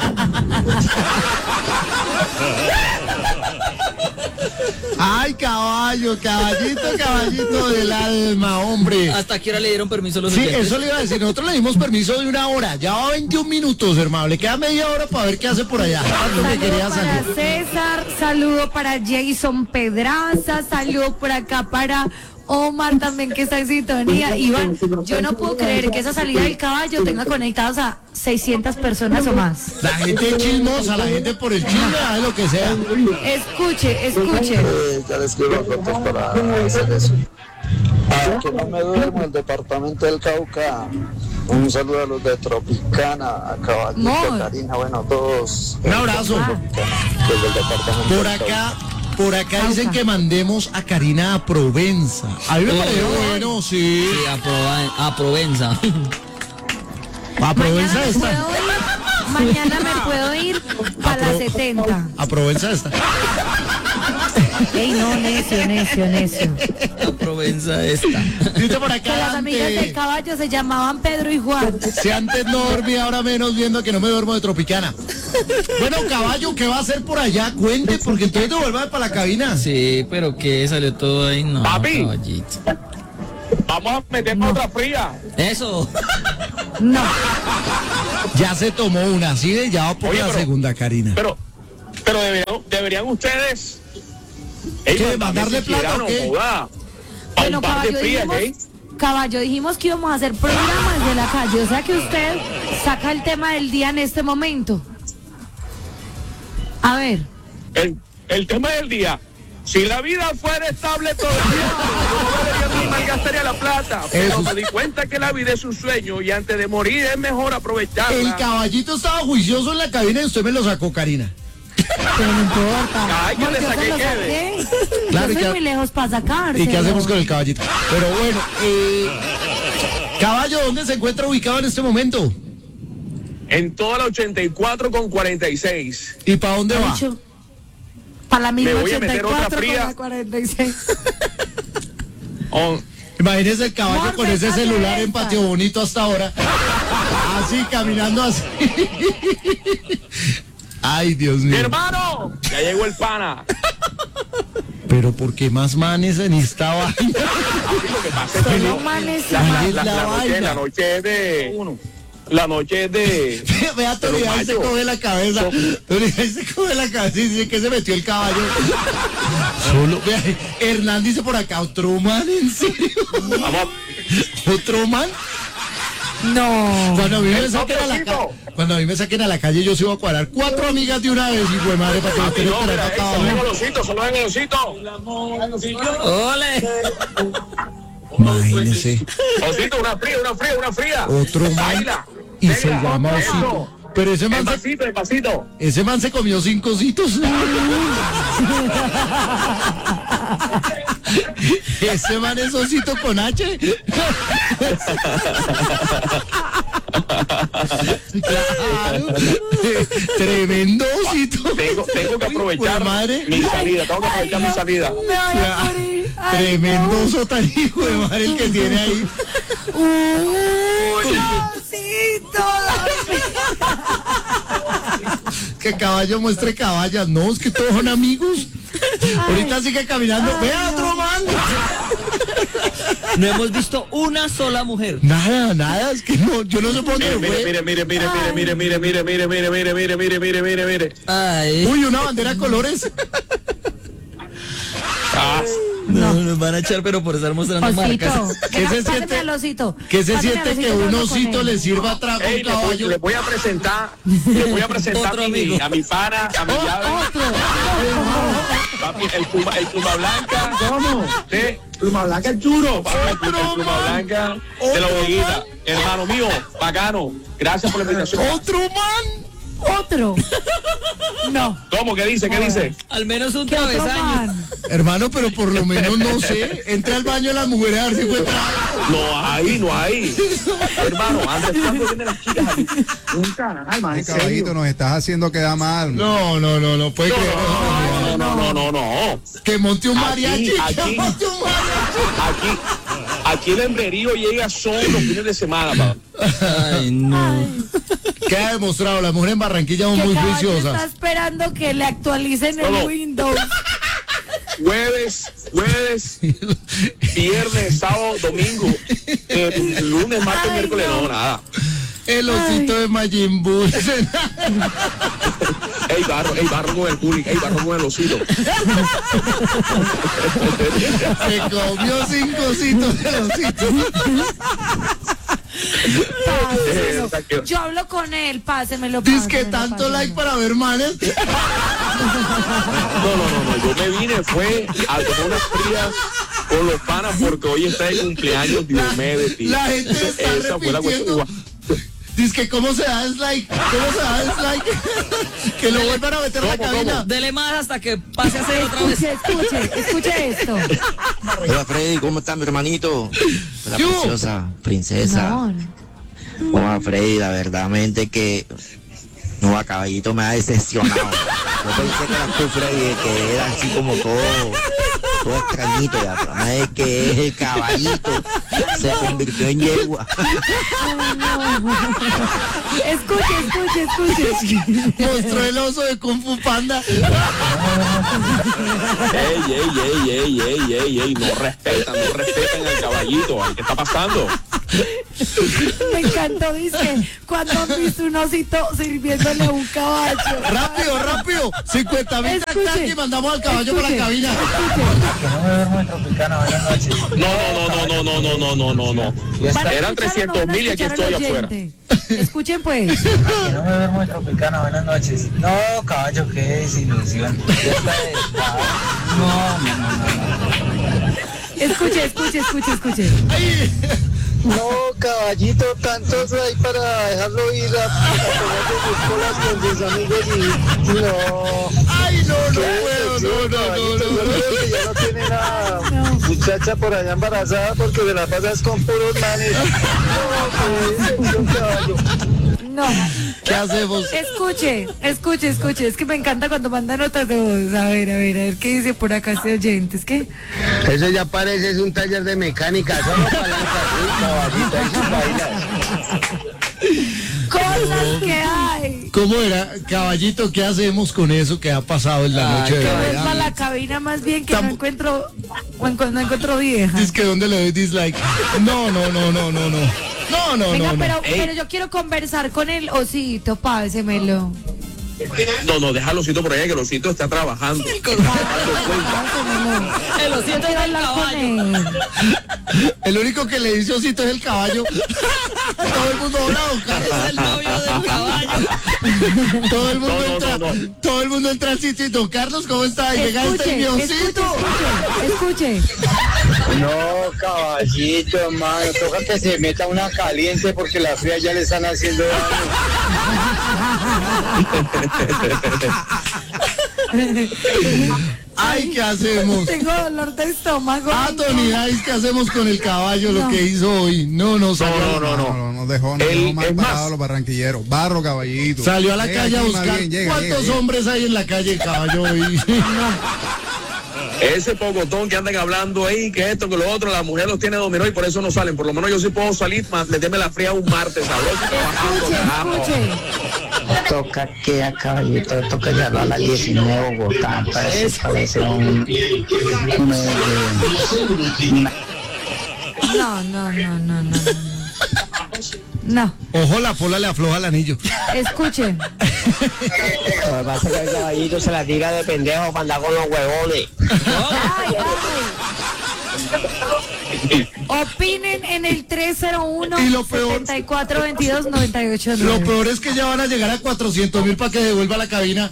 A: Ay, caballo, caballito, caballito del alma, hombre.
D: ¿Hasta qué hora le dieron permiso a los
A: Sí,
D: oyentes?
A: eso le iba a decir. Nosotros le dimos permiso de una hora. Ya va veintiún minutos, hermano. Le queda media hora para ver qué hace por allá. Tanto que
B: Saludo
A: quería
B: para
A: salir.
B: César, saludo para Jason Pedraza, saludo por acá para Omar también que está en sintonía. Iván, yo no puedo creer que esa salida del caballo tenga conectados a seiscientas personas o más.
A: La gente chismosa, la gente por el chisme, hace lo que sea.
B: Escuche, escuche.
F: Ya les quiero cortos para hacer eso. Ah, que no me duermo, el departamento del Cauca. Un saludo a los de Tropicana, a Caballito,
B: Amor.
F: Karina, bueno, todos.
A: Un abrazo.
B: Ah.
F: Desde el departamento
A: Por
F: del Cauca.
A: acá, Por acá dicen que mandemos a Karina a Provenza. A mí me pareció bueno, sí.
D: Sí, a, Prova- a Provenza.
A: A Provenza
B: Mañana me
A: está.
B: puedo ir, mañana me puedo ir para la setenta.
A: A Provenza está.
B: Ey, no, necio, necio, necio.
D: A Provenza esta.
A: Dice por
B: Que
A: acá
B: las amigas del
A: antes,
B: caballo se llamaban Pedro y Juan.
A: si antes no dormía, ahora menos, viendo que no me duermo de Tropicana. Bueno, caballo, ¿qué va a hacer por allá? Cuente, porque entonces te vuelvas para la cabina.
D: Sí, pero que salió todo ahí, no,
C: Papi.
D: caballito.
C: Vamos a meternos otra fría.
D: Eso.
B: No.
A: Ya se tomó una, así de ya va por
C: Oye,
A: la
C: pero-
A: segunda, Karina.
C: Pero, pero deberían, deberían ustedes. Ey,
A: ¿Qué,
C: mándame
A: mandarle
C: si
A: plata o
C: quieran,
A: qué?
C: joda. Pa'
B: Bueno,
C: un par de
B: caballo
C: frías, ¿eh?
B: dijimos, caballo, dijimos que íbamos a hacer programas de la calle. O sea que usted saca el tema del día en este momento. A ver.
C: El, el tema del día. Si la vida fuera estable todo el tiempo, yo no debería ni malgastaría la plata. Pero
A: Eso.
C: me di cuenta que la vida es un sueño y antes de morir es mejor aprovecharla.
A: El caballito estaba juicioso en la cabina y usted me lo sacó, Karina.
B: Pero no importa.
C: Ay, que
B: No,
C: le
B: yo
C: saqué
B: se lo
C: quede.
B: saqué.
A: Claro,
B: Yo
A: y
B: soy
A: que-
B: muy lejos para sacar.
A: ¿Y qué hacemos con el caballito? Pero bueno, eh, caballo, ¿dónde se encuentra ubicado en este momento?
C: En toda la ochenta y cuatro con cuarenta y seis.
A: ¿Y para dónde va?
B: Para la misma
C: Me voy a
B: ochenta y
C: meter otra
B: cuatro con
C: fría.
B: la cuarenta y seis.
C: On-
A: Imagínese el caballo
B: Morfe,
A: con ese
B: hace
A: celular en
B: esta.
A: Patio Bonito hasta ahora. Así, caminando así. Ay, Dios
C: ¡Mi
A: mío.
C: hermano! Ya llegó el pana.
A: Pero ¿por qué más manes en esta vaina?
C: Así lo que pasa es que
B: Solo
C: no-
B: manes
C: la,
B: y
C: la-
A: es
C: la-
A: la
C: la noche,
A: vaina.
C: la noche es de... La noche es de...
A: Vea, Tony,
C: Pero,
A: ahí se
C: mayo,
A: coge la cabeza.
C: so-
A: Tony, ahí se coge la cabeza y dice que se metió el caballo. Solo, vea, Hernán dice por acá, ¿otro man? ¿En serio?
C: Vamos,
A: ¿Otro man?
B: No.
A: Cuando a mí me
C: El
A: saquen a la
C: toquecito.
A: calle, cuando a mí me saquen a la calle, yo sí voy a cuadrar cuatro amigas de una vez, hijo de madre, para que me
C: papi,
A: estén
C: no, mira,
A: esperando
C: eh,
A: acá
C: solo en
A: abajo.
C: el osito, solo en el osito.
D: ¡Ole!
A: Imagínese,
C: Osito, una fría, una fría, una fría.
A: otro man
C: Baila,
A: y
C: baila.
A: se llama
C: Eso.
A: Osito. Pero ese man, se,
C: Despacito, despacito.
A: ese man se comió cinco ositos. Ese man es Osito con H. Claro. Tremendo Osito.
C: Tengo, tengo que aprovechar
A: Hijo de madre.
C: mi salida, tengo que aprovechar mi salida.
B: Me voy a morir. Ay,
A: Tremendo
B: no.
A: oso tan hijo de madre el que tiene ahí.
B: Uy, Diosito,
A: Que caballo muestre caballas. No, es que todos son amigos. Ahorita sigue caminando. Vea otro man.
D: No hemos visto una sola mujer.
A: Nada, nada. Es que no, yo no sé por dónde
C: Mire,
A: fue.
C: mire, mire, mire, mire, mire, mire, mire, mire, mire, mire, mire, mire, mire, mire.
D: Ay.
A: Uy, una bandera de colores.
C: Ah,
D: No, nos van a echar, pero por estar mostrando
B: Osito.
D: marcas.
A: ¿Qué se
B: Pásame
A: siente?
B: al osito.
A: ¿Qué se
B: Pásame
A: siente
B: al
A: que
B: osito,
A: un
B: hablo con
A: osito
B: él.
A: le sirva atrás a
C: ey,
A: un
C: les voy,
A: caballo?
C: les voy a presentar, les voy a presentar
D: Otro
C: a mi,
D: amigo.
C: a mi pana, a mi llave. Papi, el pluma, el pluma blanca. ¿Cómo? Sí, pluma blanca es duro. Papi, el pluma, el pluma blanca de la bodeguita. Hermano mío, bacano. Gracias por la invitación.
A: Otro man.
B: Otro. No.
C: ¿Cómo? ¿Qué dice? ¿Qué dice?
D: Al menos un
B: ¿Qué otro
D: travesaño.
B: man?
A: Hermano, pero por lo menos no sé. Entra al baño de las mujeres a ver si encuentra.
C: No hay, no hay. Hermano, Andrés, ¿cuándo vienen las chicas aquí? Un canal, man,
G: Ay,
C: en serio.
G: caballito, nos estás haciendo quedar mal.
A: No, no, no, no puede creer.
C: No, no, no, no, no.
A: Que monte un
C: Aquí,
A: mariachi. Que
C: aquí.
A: monte un mariachi.
C: Aquí, aquí el hembrerío llega solo los fines de semana, papá.
D: Ay, no.
A: ¿Qué ha demostrado? Las mujeres en Barranquilla son
B: Que
A: muy
B: caballo
A: juiciosas.
B: está esperando que le actualicen
C: No, no.
B: el Windows.
C: Jueves, jueves, viernes, sábado, domingo, eh, lunes, martes,
B: Ay,
C: miércoles,
B: no.
C: no, nada.
A: El osito de Majin Buu.
C: Ey, barro, ey, barro con el público, ey, barro con el osito.
A: Se comió cinco ositos del osito.
C: Eh, o sea que-
B: Yo hablo con él, pásemelo.
A: Dice que
B: pásemelo,
A: tanto
B: pásemelo.
A: like para ver manes.
C: No, no, no, no, yo me vine, fue a tomar unas frías con los panas porque hoy está el cumpleaños Diomedes, tío.
A: La gente está
C: Esa fue la
A: repitiendo.
C: cuestión.
A: Dice que cómo se da dislike, cómo se da dislike. Que lo vuelvan a meter a la cabina.
D: Dele más hasta que pase a ser otra vez.
B: Escuche, escuche, escuche esto.
I: Hola Freddy, ¿cómo está mi hermanito? La
A: ¿Qué hubo?
I: preciosa princesa.
B: No,
I: Hola Freddy, la verdad que no, a Caballito me ha decepcionado. Yo pensé que eras tú, Freddy, que era así como todo, todo extrañito. Ya, pero no es que es el Caballito, se convirtió en yegua.
B: escuche, escuche, escuche.
A: Mostró el oso de Kung Fu Panda.
C: Ey, ey, ey, ey, ey, ey, ey, no respetan, no respetan al caballito. ¿Qué está pasando?
B: Me encantó, dice, cuando han visto un osito sirviéndole a un caballo.
A: Rápido, rápido. cincuenta mil
B: Escuche,
A: y mandamos al caballo para la
B: escuche,
A: cabina.
C: No, no, no, no, no, no, no, no, no, no.
B: Van a
C: Eran
B: escuchar o
C: trescientos
B: no van a
C: mil y aquí
B: escuchar
C: estoy
B: al
C: afuera.
B: oyente? Escuchen pues.
J: Que no me duermo de Tropicana, buenas noches. No, caballo, qué desilusión. Ya está de... No, no, no, no.
B: Escuche, escuche, escuche, escuche.
F: No, caballito, tantos hay para dejarlo ir a, a tomar sus colas con sus amigos y no.
A: Ay, no, no
F: ¿Qué
A: puedo,
F: decepción,
A: no, no,
F: caballito?
A: no,
F: Yo
A: no.
F: creo que ya no tiene la muchacha por allá embarazada porque se la pasas con puros manes. No, qué decepción, caballo.
B: No.
A: ¿Qué hacemos?
B: Escuche, escuche, escuche. Es que me encanta cuando mandan notas de voz. A ver, a ver, a ver qué dice por acá este oyente. Es que
H: Eso ya parece es un taller de mecánica, solo palancas, uy, caballito, ahí sí bailas.
B: cosas que hay.
A: ¿Cómo era? Caballito, ¿qué hacemos con eso que ha pasado en la noche de
B: Que voy
A: verano?
B: para la cabina más bien que
A: Tam-
B: no encuentro, o encu- no encuentro vieja.
A: Dice que dónde le doy dislike. No, no, no, no, no, no. No, no,
B: Venga,
A: no, no.
B: pero, pero yo quiero conversar con el osito, pásemelo.
C: No, no, deja al osito por allá, que el osito está trabajando.
B: Pásemelo.
D: El
B: Yo
D: osito
B: quiero
D: del
B: hablar con
D: caballo.
B: él.
A: El único que le dice osito es el caballo. Todo el mundo habla, don
D: Es
A: Carlos.
D: el novio del caballo.
A: Todo el mundo
C: No, no,
A: entra,
C: no, no.
A: todo el mundo entra al sitio y don Carlos, ¿cómo está? Y llega este y mi
B: Escuche, escuche,
A: osito.
B: escuche, escuche.
H: No, caballito, hermano, toca que se meta una caliente porque las frías ya le están haciendo daño.
A: Ay, ¿qué hacemos?
B: Tengo dolor de estómago.
A: Ah, Tony Dice, ¿qué hacemos con el caballo? Lo
B: No.
A: que hizo hoy. No, no, salió,
C: No, no,
G: No,
C: no.
G: no, no dejó, no
C: El-
G: dejó mal
C: es más-
G: parado a los barranquilleros. Barro, caballito.
A: salió a la
G: Llega
A: calle a
G: aquí, más
A: buscar.
G: bien, llega,
A: ¿Cuántos
G: llega, llega.
A: hombres hay en la calle el caballo hoy?
C: Ese pocotón que andan hablando ahí, que esto, que lo otro, la mujer los tiene dominó y por eso no salen. Por lo menos yo sí puedo salir, más meterme la fría un martes, sabroso, trabajando,
B: Escuche,
C: carajo.
B: escuche.
J: Toca que a caballito, toca llevarlo a la diecinueve Bogotá, parece, parece un... un eh,
B: No, no, no, no, no, no. No,
A: Ojo, la pola le afloja el anillo.
B: escuche.
J: Lo que pasa es que el caballito se la tira de pendejo para andar con los huevones.
B: Ay, ay. Opinen en el tres cero uno,
A: Y lo peor-
B: setenta y cuatro veintidós, noventa y ocho
A: Lo
B: nueve.
A: peor es que ya van a llegar a cuatrocientos mil para que devuelva la cabina.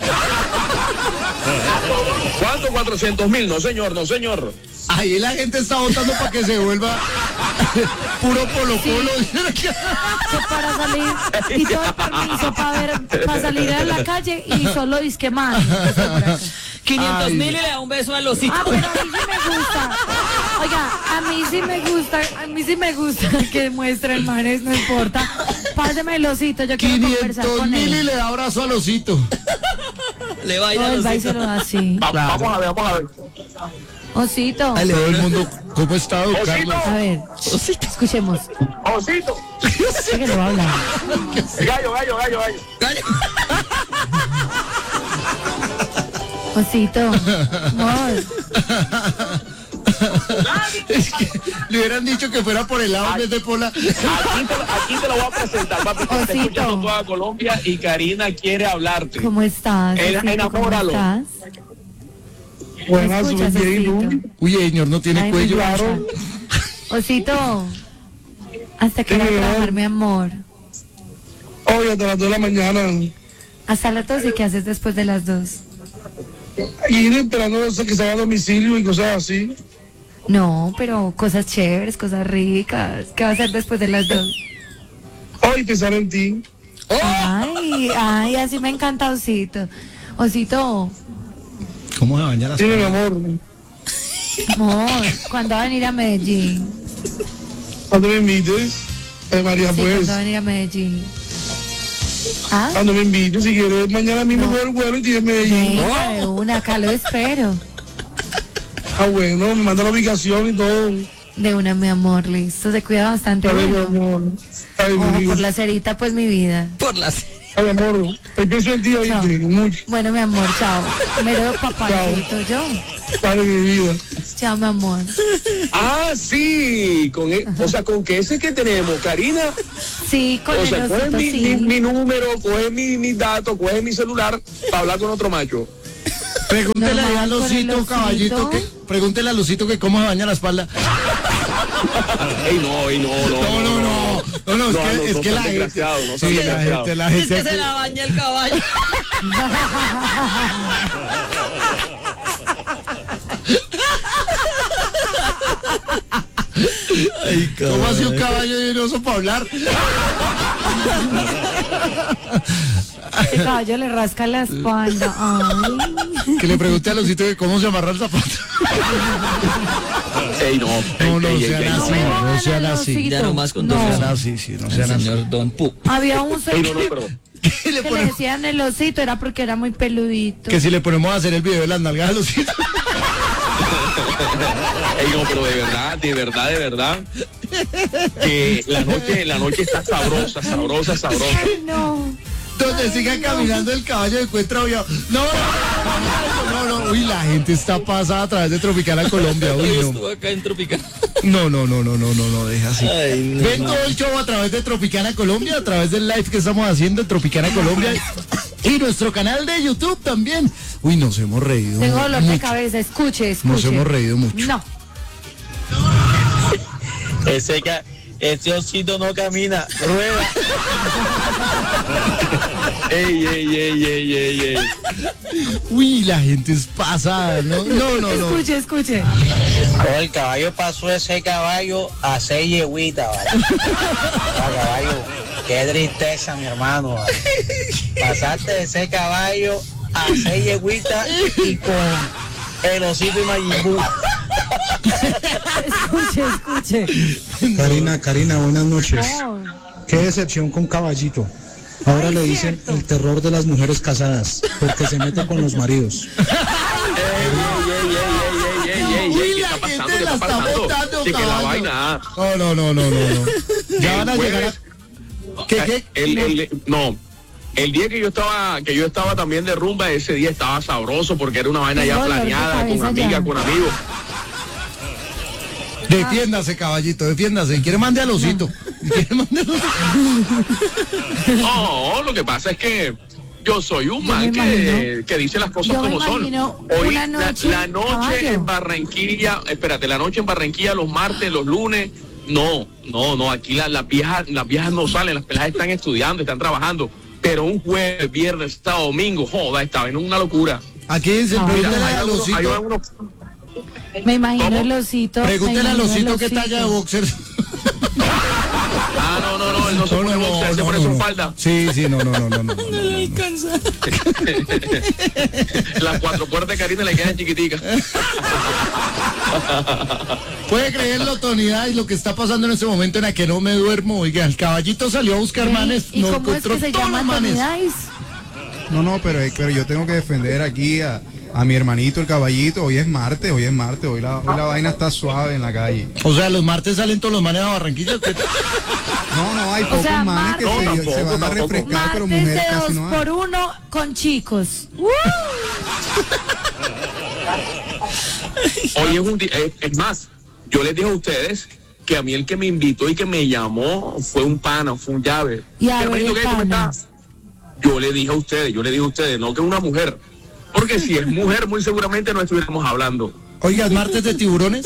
C: ¿Cuánto? cuatrocientos mil, no señor, no señor.
A: Ahí la gente está votando para que se vuelva puro polo polo.
B: Que para salir y todo el permiso para ver, para salir a la calle y solo disque más.
D: quinientos
A: Ay.
D: mil y le da un beso al osito.
B: Ah, pero a mí sí me gusta. Oiga, a mí sí me gusta, a mí sí me gusta que muestren manes, no importa. Páseme el osito, yo quiero conversar
A: quinientos
B: con
A: mil y
B: él.
A: le da abrazo al osito.
D: Le baila
B: No,
D: al
B: el baile se
D: osito.
B: lo da así.
C: Va- Vamos a ver, vamos a ver.
B: Osito.
A: Ay, le doy el mundo. ¿Cómo está, don
C: Osito.
A: Carlos?
B: A ver, escuchemos.
C: Osito.
B: Sí que lo va a hablar.
C: Gallo, gallo, gallo, gallo.
B: Osito. Amor.
A: Es que le hubieran dicho que fuera por el lado en vez de por la.
C: Aquí te, aquí te lo voy a presentar, papi. que Te
B: Osito.
C: escuchando toda Colombia y Karina quiere hablarte.
B: ¿Cómo estás?
C: En-
B: Osito? ¿Cómo
C: enamóralo.
B: estás?
H: Buenas,
B: ¿Me escuchas, Osito?
A: Uy, señor, no tiene
B: Ay, mi
A: cuello.
B: guacha. Osito, hasta que va a trabajar, mi amor.
H: Hoy hasta las dos de la mañana.
B: Hasta las doce, ¿qué haces después de las dos?
H: Y ir esperando que se haga a domicilio y cosas así.
B: No, pero cosas chéveres, cosas ricas. ¿Qué va a hacer después de las dos?
C: Hoy pensar en ti.
B: Ay, ay, así me encanta Osito. Osito,
A: ¿Cómo se baña las
C: Sí, mi amor.
B: amor, ¿cuándo va a venir a Medellín?
C: Cuando me invites, eh, María,
B: Sí,
C: pues.
B: ¿cuándo va a venir a Medellín? ¿Ah?
C: Cuando me invites, si quieres, mañana mismo voy al vuelo y tienes Medellín.
B: Venga, de una, acá lo espero.
C: Ah, bueno, me manda la ubicación y todo.
B: De una, mi amor, listo, se cuida bastante.
C: A ver, mi
B: Bueno.
C: amor. Ay,
B: Ojo,
C: mi
B: por
C: vida.
B: la cerita, pues mi vida.
D: Por las...
C: Ay, amor. Te pienso en ti,
B: Chao.
C: oíste, mucho.
B: Bueno, mi amor, chao. Mero papacito yo.
C: Padre, mi vida.
B: Chao, mi amor.
C: Ah, sí, con e- o sea, con que ese que tenemos, Karina,
B: Sí, con
C: o
B: el
C: sea, coge
B: osito,
C: mi,
B: sí.
C: mi, mi número, coge mi, mis datos, coge mi celular para hablar con otro macho.
A: Pregúntele
B: Normal,
A: a
B: con el
A: Lucito,
B: osito.
A: caballito, que, pregúntele a Lucito que cómo se baña la espalda.
C: Ey, no, ey, no, no,
A: No, no, no, no, no, es
C: No,
A: que,
C: no,
A: es
C: no
A: que
C: sean
A: la gente,
C: desgraciados, no sean
A: sí, la
C: desgraciados.
A: gente, la
D: Es
A: gente,
D: que se la baña el caballo. Ay,
A: ¿cómo hace un
D: caballo?
A: caballo llenoso para hablar?
B: Este caballo le rasca la espalda. Ay.
A: Que le pregunte a Lucito que cómo se amarra el zapato.
C: Ey, no,
A: No, no
C: ey, ey,
A: sean
C: ey,
A: así,
C: ey,
A: no sean así.
D: Ya nomás con
B: No.
D: dos
A: No sean
D: sean
A: así, sí, no
D: El
A: sean así.
D: señor Don Pu.
B: Había un
C: Ey,
B: señor
C: no, no, pero
A: ¿Qué le
B: que le
A: ponemos?
B: decían el osito, era porque era muy peludito.
A: Que si le ponemos a hacer el video de las nalgas a Lucito.
C: Ey, no, pero de verdad, de verdad, de verdad, que la noche, la noche está sabrosa, sabrosa, sabrosa.
B: Ay, no.
A: Donde siga caminando el caballo de encuentra obvio. No, no, no, no, uy, la gente está pasada a través de Tropicana Colombia, uy, no.
D: Estuvo acá en Tropicana.
A: No, no, no, no, no, no, no, deja así.
D: Ay, no,
A: Ven
D: no.
A: todo el show a través de Tropicana Colombia, a través del live que estamos haciendo en Tropicana Colombia y nuestro canal de YouTube también. Uy, nos hemos reído.
B: Tengo dolor de
A: mucho.
B: cabeza, escuche, escuche.
A: Nos hemos reído mucho.
B: No.
J: Ese, ca- ese osito no camina, rueda.
C: Ey, ey, ey, ey, ey, ey.
A: Uy, la gente es pasada, ¿no? No, no, no.
B: Escuche, escuche.
J: Oh, el caballo pasó ese caballo a seis yegüitas, ¿vale? Ah, caballo, qué tristeza, mi hermano, ¿vale? Pasaste de ese caballo a seis yegüitas y con el osito y Majin Buu.
B: Escuche, escuche.
K: Karina, Karina, buenas noches.
B: Oh.
K: Qué decepción con Caballito. Ahora
B: Ay,
K: le dicen
B: cierto.
K: el terror de las mujeres casadas, porque se mete con los maridos.
C: Ey, ey, ey, ey, ey, ey, ey,
A: Uy,
C: ey, ¿qué
A: la
C: está
A: gente
C: pasando? ¿Qué
A: la
C: está
A: está
C: pasando?
A: botando,
C: Sí, que la
A: caballo.
C: vaina.
A: No, no, no, no, no, no. Ya van a
C: El
A: llegar a...
C: jueves-
A: ¿Qué, qué?
C: El, el- no, el día que yo estaba, que yo estaba también de rumba, ese día estaba sabroso porque era una vaina ya
B: Tengo dolor de
C: planeada, con
B: cabeza
C: amigas,
B: ya.
C: con amigos.
A: Defiéndase, caballito, defiéndase. ¿Quiere mande al osito? ¿Quiere mande al osito?
C: No, lo que pasa es que yo soy un
B: Yo
C: man
B: me
C: que,
B: imagino.
C: que dice las cosas
B: Yo me
C: como son.
B: imagino
C: Hoy,
B: una
C: la-
B: noche,
C: la, noche
B: caballo.
C: en Barranquilla, espérate, la noche en Barranquilla, los martes, los lunes, no, no, no, aquí la- las viejas, las viejas no salen, las peladas están estudiando, están trabajando, pero un jueves, viernes, sábado, domingo, joda, estaba en una locura.
A: Aquí dice,
B: Ah.
C: Mira,
A: pregúntele
C: hay
A: al
C: algunos- hay
A: osito.
C: algunos-
B: Me imagino
C: ¿Cómo?
B: el osito. me
A: Pregúntele al
B: imagino el
A: osito qué
B: osito.
A: talla de boxer.
C: Ah, no, no, no, él no se pone boxer, él se pone su falda.
A: Sí, sí, no, no, no, no, no.
D: No le alcanza.
C: Las cuatro puertas de Karina le quedan chiquiticas.
A: Puede creerlo, Tonidad, y lo que está pasando en este momento en la que no me duermo. Oiga, el caballito salió a buscar
B: Ey,
A: manes,
B: ¿Y
A: no
B: cómo es
A: encontró
B: que se
A: todos
B: llama
A: los manes.
B: Tony Dice?
G: No, no, pero, pero yo tengo que defender aquí a, a mi hermanito, el caballito. Hoy es martes, hoy es martes, hoy la, hoy la vaina está suave en la calle.
A: O sea, los martes salen todos los manes a Barranquilla. ¿Qué?
G: No, no, hay pocos
B: sea,
G: manes que
C: martes-
G: se,
C: No,
G: se
C: tampoco,
G: van a
C: tampoco.
G: refrescar, pero
B: Martes
G: mujeres
B: de
G: casi
B: dos
G: no hay.
B: por uno con chicos. ¡Uh!
C: Hoy es un día, es, es más, yo les dije a ustedes que a mí el que me invitó y que me llamó fue un pana, fue un llave.
B: Y a ver,
C: Hermanito,
B: el
C: ¿qué? ¿Cómo
B: pana.
C: estás? Yo le dije a ustedes, yo le dije a ustedes, no que una mujer. Porque si es mujer, muy seguramente no estuviéramos hablando.
A: Oiga, ¿es martes de tiburones?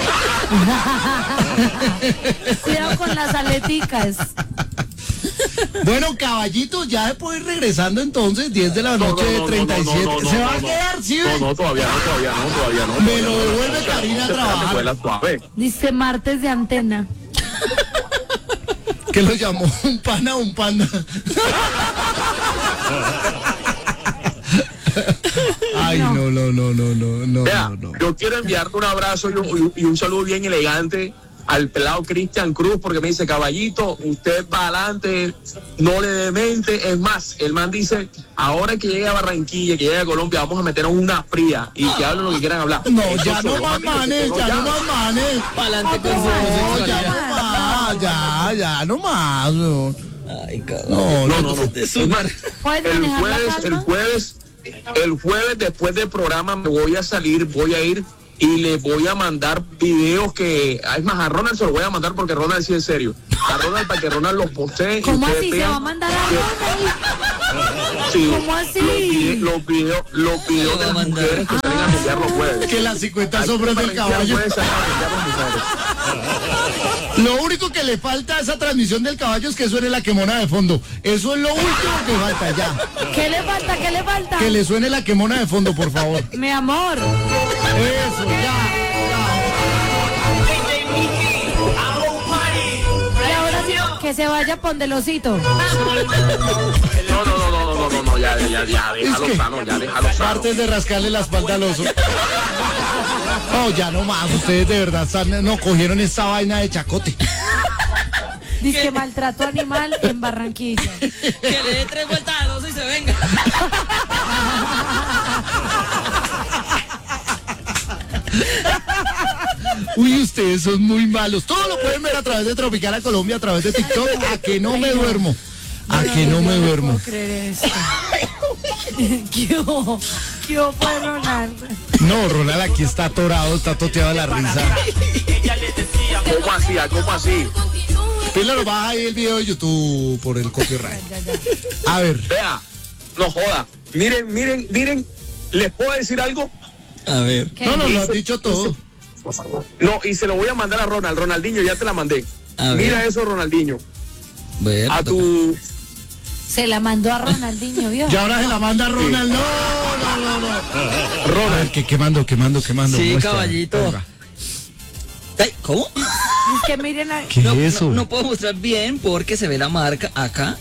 B: Cuidado con las aleticas.
A: Bueno, caballito, ya después regresando entonces, diez de la noche de treinta y siete. ¿Se va a quedar, sí?
C: No, no, todavía no, todavía no, todavía no.
A: Me
C: todavía
A: lo
C: no.
A: devuelve Karina a
C: Espérate,
A: trabajar.
C: fue la suave.
B: Dice martes de antena.
A: Que lo llamó un pana o un panda. Ay, no, no, no, no, no, no,
C: Vea,
A: no, no.
C: yo quiero enviarte un abrazo y un, y un saludo bien elegante al pelado Cristian Cruz, porque me dice, caballito, usted va adelante, no le demente. Es más, el man dice, ahora que llegue a Barranquilla, que llegue a Colombia, vamos a meternos una fría y que hablen lo que quieran hablar.
A: No,
C: Eso
A: ya no
C: solo,
A: más
C: amigo,
A: manes,
C: no,
A: ya no más manes.
D: Pa'lante con su
A: No, ya
D: homosexualidad.
A: no más, ya, ya no más. No,
D: Ay, cabrón.
A: no,
C: No,
A: no.
C: no, no.
D: Es súper-
B: ¿Puedes
C: El
B: manejar la
C: jueves, el
B: calma?
C: jueves, el jueves después del programa me voy a salir, voy a ir y le voy a mandar videos que, es más, a Ronald se lo voy a mandar porque Ronald sí es serio. A Ronald para que Ronald los postee. y
B: ¿Cómo
C: ustedes
B: así? ¿Se
C: vean
B: va a mandar a Ronald?
C: Sí,
B: ¿Cómo así?
C: Los, vide- los videos, los videos de las mujeres que salen a pelear los jueves.
A: Que las cincuenta
C: Hay
A: sombras
C: que
A: del caballo.
C: pueden salir a pelear las mujeres.
A: Lo único que le falta a esa transmisión del caballo es que suene la quemona de fondo. Eso es lo último que falta ya.
B: ¿Qué le falta? ¿Qué le falta?
A: Que le suene la quemona de fondo, por favor.
B: Mi amor.
A: Eso, ya.
B: Y ahora sí, que se vaya Pondelosito.
C: No, no, no, no, no, no, no, ya, ya, ya, déjalo
A: que-
C: sano, ya, déjalo sano.
A: Partes de rascarle la espalda al oso. No, ya no más. Ustedes de verdad están- no cogieron esta vaina de chacote.
B: Dice que maltrato animal en Barranquilla.
D: Que le dé tres vueltas al oso y se venga.
A: Uy, ustedes son muy malos. Todo lo pueden ver a través de Tropicana Colombia, a través de TikTok. A que no me duermo. A que no me duermo.
B: No puedo creer esto. ¿Qué hubo? ¿Qué hubo, pues, Ronald?
A: No, Ronald aquí está atorado, está toteado de la risa.
C: ¿Cómo así? ¿Cómo así?
A: Pílalo, baja ahí el video de YouTube por el copyright. A ver.
C: Vea, no joda. Miren, miren, miren, ¿les puedo decir algo?
D: A ver.
B: ¿Qué?
A: No, no, lo has dicho todo.
C: No, y se lo voy a mandar a Ronald. Ronaldinho, ya te la mandé.
D: A ver.
C: Mira eso, Ronaldinho.
D: Bueno,
C: A tu...
B: Se la mandó a Ronaldinho, ¿vio?
A: Y ahora se la manda Ronald. No, no, no, no. Ronald, que quemando, quemando, quemando.
D: Sí,
A: Muestra.
D: caballito.
A: Venga.
D: Ay, ¿cómo?
B: Es que miren a...
A: ¿Qué
D: No,
A: es eso?
D: no, no puedo mostrar bien porque se ve la marca acá.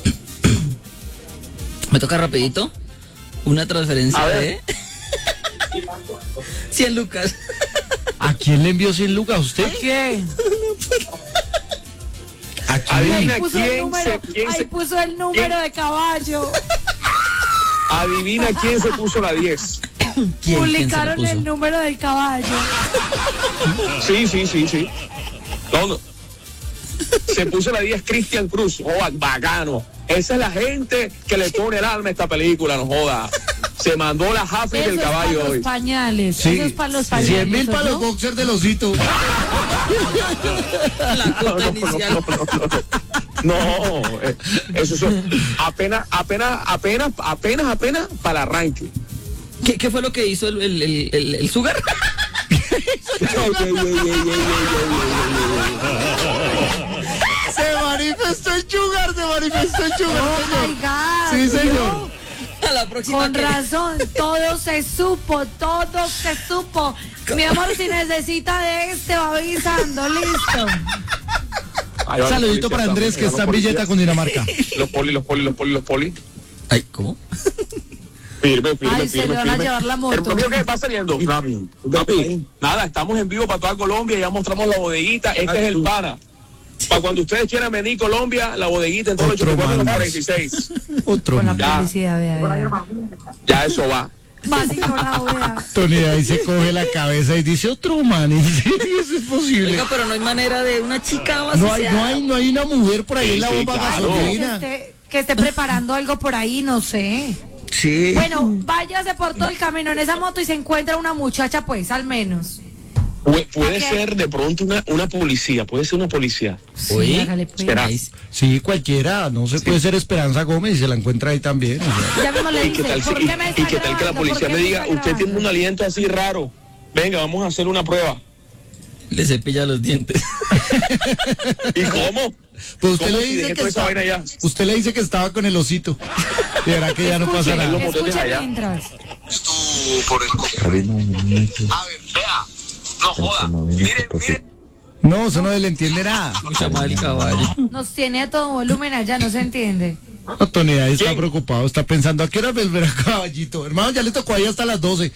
D: Me toca rapidito. Una transferencia
C: A ver.
D: de cien lucas.
A: ¿A quién le envió cien lucas? ¿A usted?
B: ¿Qué?
A: ¿A
C: Adivina
A: quién?
B: Puso el
C: quién
B: número,
C: se, quién
B: ahí
C: se,
B: puso el número de caballo.
C: adivina quién se puso la diez.
D: ¿Quién, quién se lo
B: Publicaron
D: puso?
B: el número del caballo.
C: Sí, sí, sí, sí. No, no. Se puso la diez Cristian Cruz. Oh, bacano. Esa es la gente que le pone el alma a esta película, no joda. Se mandó la Happy
B: Eso
C: del
B: es para
C: caballo
B: los
C: hoy.
B: pañales.
A: Sí.
B: Eso es para los pañales.
A: cien mil para
B: ¿no?
A: los boxers del osito.
D: La
C: No,
D: cuota
C: no, no,
D: inicial.
C: no, no, no. No, eh, eso son apenas, apenas, apenas, apenas, apenas para el arranque.
D: ¿Qué, ¿Qué fue lo que hizo el, el, el, el, el Sugar?
A: Se manifestó el sugar, se manifestó el sugar.
B: Oh
A: señor.
B: my God.
A: Sí, señor.
B: ¿no?
D: A la próxima.
B: Con
D: que-
B: razón, todo se supo, todo se supo. Mi amor, si necesita de este, va avisando, listo.
C: Ahí va la
A: Saludito
C: policía,
A: para Andrés,
C: estamos,
A: que está en
C: los
A: Villeta,
C: policías.
A: Cundinamarca.
C: Los poli, los poli, los poli, los poli.
D: Ay, ¿cómo?
C: Firme, firme,
B: Ay, se
C: firme,
B: le van a
C: firme.
B: llevar la moto.
C: Hermano mío, ¿qué está saliendo? Papi, nada, estamos en vivo para toda Colombia, ya mostramos la bodeguita, este es el pana. Para cuando ustedes quieran venir a Colombia, la bodeguita en todo el
A: Otro
C: ochenta y cuatro
A: más.
C: cuarenta y seis.
A: Otro
B: Con la
A: más.
C: Ya.
B: publicidad, vea, vea.
C: Ya eso va.
B: Más y con la vea.
A: Tony ahí se coge la cabeza y dice otro man. Y dice, eso es posible.
D: Oiga, pero no hay manera de una chica más.
A: No hay, no hay, no hay una mujer por ahí en la
C: Sí,
A: bomba
C: claro.
B: Que
A: gasolina.
B: esté, que esté preparando algo por ahí, no sé.
D: Sí.
B: Bueno, váyase por todo el camino en esa moto y se encuentra una muchacha, pues, al menos.
C: Pu- puede
B: Ok.
C: ser de pronto una, una policía, puede ser una policía.
D: Oye,
B: hágale, pues.
C: Espera.
A: Sí, cualquiera. No se puede ser Esperanza Gómez y se la encuentra ahí también. o sea.
B: Ya mismo le
C: ¿Y
B: dice,
C: qué tal, si-
B: ¿por qué me
C: y,
B: está
C: y qué tal que la
B: grabando?
C: policía
B: ¿Por
C: me
B: qué
C: diga,
B: está
C: usted tiene
B: grabando?
C: un aliento así raro? Venga, vamos a hacer una prueba.
D: le cepilla los dientes.
C: ¿Y cómo?
A: Pues usted
C: ¿Cómo
A: le
C: si
A: dice
C: dejé
A: que
C: toda esa
A: está-
C: vaina ya?
A: usted le dice que estaba con el osito. De verdad que ya no pasa
B: Escuchen,
A: nada.
C: Los motetes
B: escuchen
C: allá.
B: mientras.
C: A ver, vea, no joda. Miren, miren,
A: No, eso no le entiende nada.
D: Mucha más el caballo.
B: Nos tiene a todo volumen allá, no se entiende.
A: No, Tony ahí está
C: ¿Quién?
A: preocupado, está pensando, ¿a qué hora volverá caballito? Hermano, ya le tocó ahí hasta las doce.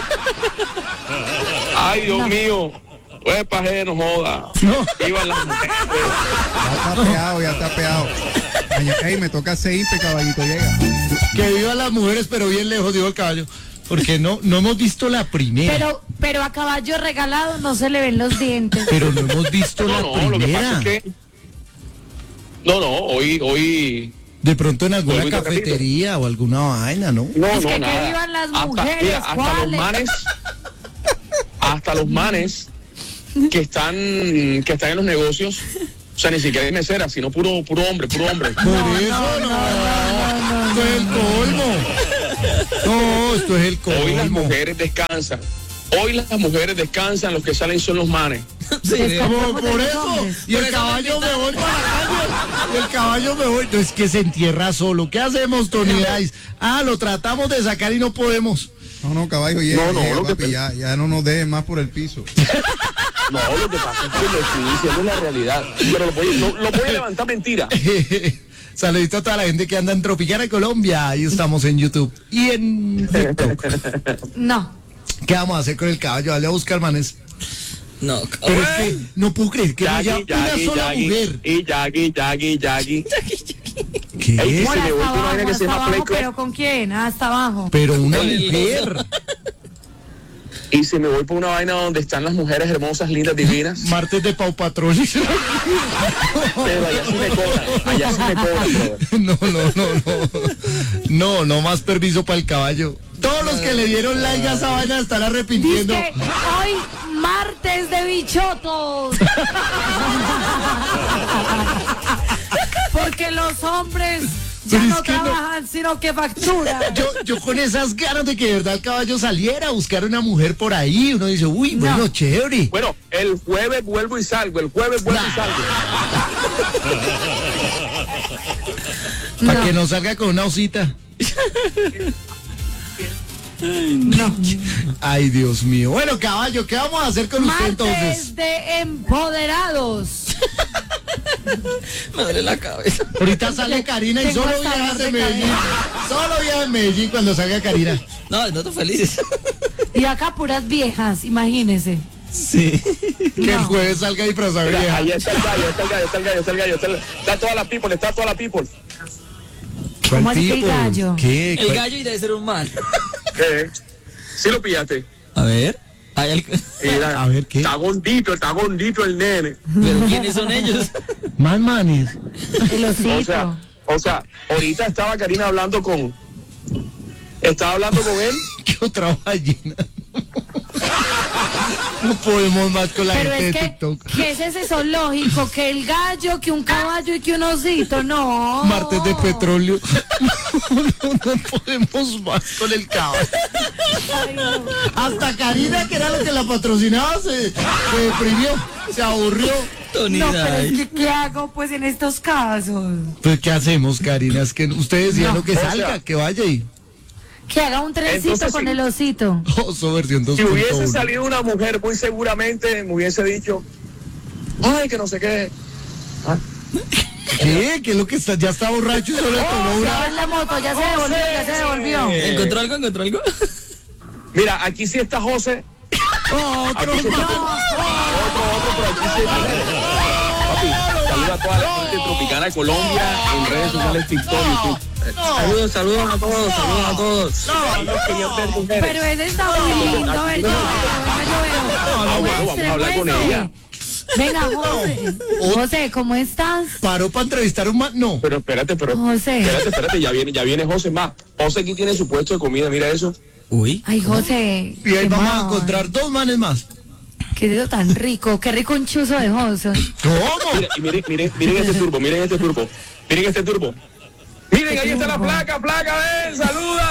C: Ay, Dios
B: No.
C: mío. Pues paje, no joda.
A: No.
C: Iban las mujeres.
G: Ya está peado, ya está peado. Ay, ey, me toca seirte, caballito, llega.
A: Que vivan las mujeres, pero bien lejos, dijo el caballo. Porque no, no hemos visto la primera.
B: Pero, pero a caballo regalado no se le ven los dientes.
A: Pero no hemos visto
C: No,
A: la
C: no, lo que
A: primera.
C: pasa es que. No, no, hoy, hoy.
A: De pronto en alguna
C: Vuelvo y te
A: cafetería o alguna vaina, ¿no?
C: No,
B: Es
C: no,
B: que que
C: nada.
B: vivan las
C: Hasta-
B: mujeres,
C: mira, hasta los
B: ¿cuáles?
C: manes. Hasta los manes que están, que están en los negocios. O sea, ni siquiera es mesera, sino puro, puro hombre, puro hombre.
A: Por eso no, esto es el colmo. No, esto es el
C: Hoy las
A: colmo.
C: mujeres descansan. Hoy las mujeres descansan, los que salen son los manes.
D: Sí,
A: Como
B: Descansamos de
A: por
B: los
A: eso.
B: hombres.
A: Y el caballo me voy para la calle. Y el caballo me voy. No, es que se entierra solo. ¿Qué hacemos, Tony Dice? Ah, lo tratamos de sacar y no podemos.
G: No, no, caballo, llega,
C: No, no,
G: llega,
C: lo que
G: papi,
C: pe-
G: ya, ya no nos dejes más por el piso.
C: No, lo que pasa es que lo estoy diciendo es la realidad. Pero lo voy, lo, lo voy a levantar mentira.
A: Saludito a toda la gente que anda en Tropicana, Colombia. Ahí estamos en YouTube y en TikTok.
B: No.
A: ¿Qué vamos a hacer con el caballo? Dale a buscar manes.
D: no,
A: Pero es
D: caballo.
A: que no puedo creer que no haya
C: Yagi,
A: una
C: Yagi,
A: sola
C: Yagi,
A: mujer.
C: y Yagi, Yagi, Yagi.
A: ¿Qué?
C: Ey,
B: Bueno,
C: me voy
B: hasta
C: por una
B: abajo,
C: vaina que se
B: hasta
C: llama
B: abajo,
C: Play Club.
B: pero ¿con quién? Hasta abajo.
A: Pero una
D: Con el
A: mujer.
C: Y si me voy por una vaina donde están las mujeres hermosas, lindas, divinas,
A: Martes de Pau Patrón.
C: pero allá sí me cobran, allá sí me cobran, brother.
A: No, no, no, no. No, no más permiso para el caballo. Todos los que le dieron like a esa vaina están arrepintiendo.
B: Dice hoy martes de bichotos. Porque los hombres ya
A: Pero es
B: no
A: que no-
B: trabajan, sino que facturan.
A: Yo, yo con esas ganas de que de verdad el caballo saliera a buscar una mujer por ahí, uno dice, uy, bueno,
B: No.
A: chévere.
C: Bueno, el jueves vuelvo y salgo, el jueves vuelvo y salgo.
A: Para
B: No.
A: que no salga con una osita.
B: No.
A: Ay, Dios mío. Bueno, caballo, ¿qué vamos a hacer con usted entonces?
B: Martes de empoderados.
D: Me duele la cabeza.
A: Ahorita sale Karina y
B: Tengo
A: solo
B: hasta
A: viajas
B: dolor
A: de
B: de
A: Medellín. Solo viajas de Medellín cuando salga Karina.
D: No, no estoy feliz.
B: Y acá puras viejas, imagínese.
D: Sí.
A: Que el
B: No.
A: jueves salga disfrazado de
C: Mira,
A: vieja.
C: ahí está el gallo, está el gallo, está el gallo, está el gallo, está, el- está toda la people, está toda la people.
A: ¿Cuál
B: ¿Cómo así que el
A: tipo?
B: gallo?
A: ¿Qué?
D: El
A: ¿Cuál-
D: gallo y debe ser un man.
C: ¿Qué? ¿Sí lo pillaste?
D: A ver. Hay el...
C: Mira,
A: A ver, ¿qué?
C: Está gordito, está gordito el nene.
D: Pero ¿quiénes son ellos?
A: Más manes.
B: El osito.
C: O sea, o sea, ahorita estaba Karina hablando con... Estaba hablando con él.
A: ¿Qué otra ballena? No podemos más con la
B: Pero
A: gente
B: es
A: de
B: que,
A: TikTok.
B: ¿qué es ese zoológico? Que el gallo, que un caballo y que un osito, no.
A: Martes de petróleo. No, no podemos más con el caballo.
B: Ay, no.
A: Hasta Karina, que era lo que la patrocinaba, se, se deprimió, se aburrió.
D: Tony
B: No, pero es
D: Dice.
B: que ¿qué hago pues en estos casos?
A: Pues, ¿qué hacemos, Karina? Es que ustedes decían
B: No.
A: lo que
C: O sea-
A: salga, que vaya y...
B: Que haga un trencito
C: Entonces,
B: con
C: sí.
B: el osito.
A: Oso versión dos
C: Si
A: punto
C: hubiese
A: uno.
C: salido una mujer, muy seguramente me hubiese dicho, ay, que no sé qué. Ah,
A: ¿Qué? ¿Qué es lo que está? Ya está borracho y solo le tomó
B: Ya
A: una...
B: va en la moto, ya se devolvió, ya se devolvió.
D: ¿Encontró algo? ¿Encontró algo?
C: Mira, aquí sí está José.
A: Otro
C: Aquí sí está
A: más.
C: otro, otro, pero aquí sí está. Papi, saluda a toda la gente tropicana de Colombia en redes sociales, TikTok, YouTube.
D: Saludos, saludos a todos, saludos a todos.
C: No querían ver mujeres.
B: Pero ese está muy lindo, a ver, yo veo, yo veo.
C: No, bueno, vamos a hablar con
B: Muestre,
C: ella.
B: Venga, José. José, ¿cómo estás?
A: ¿Paró para entrevistar a un man? No.
C: Pero espérate, pero
B: José.
C: espérate, espérate, ya viene, ya viene José más. José aquí tiene su puesto de comida, mira eso.
D: Uy.
B: Ay, José.
A: Y ahí
B: qué
A: vamos a
B: mal.
A: encontrar dos manes más.
B: Qué dedo tan rico, qué rico un chuzo de José.
A: ¿Cómo?
C: Mira, y miren, miren, miren este turbo, miren este turbo, miren este turbo. Miren, ahí está la placa, placa, ven, saluda.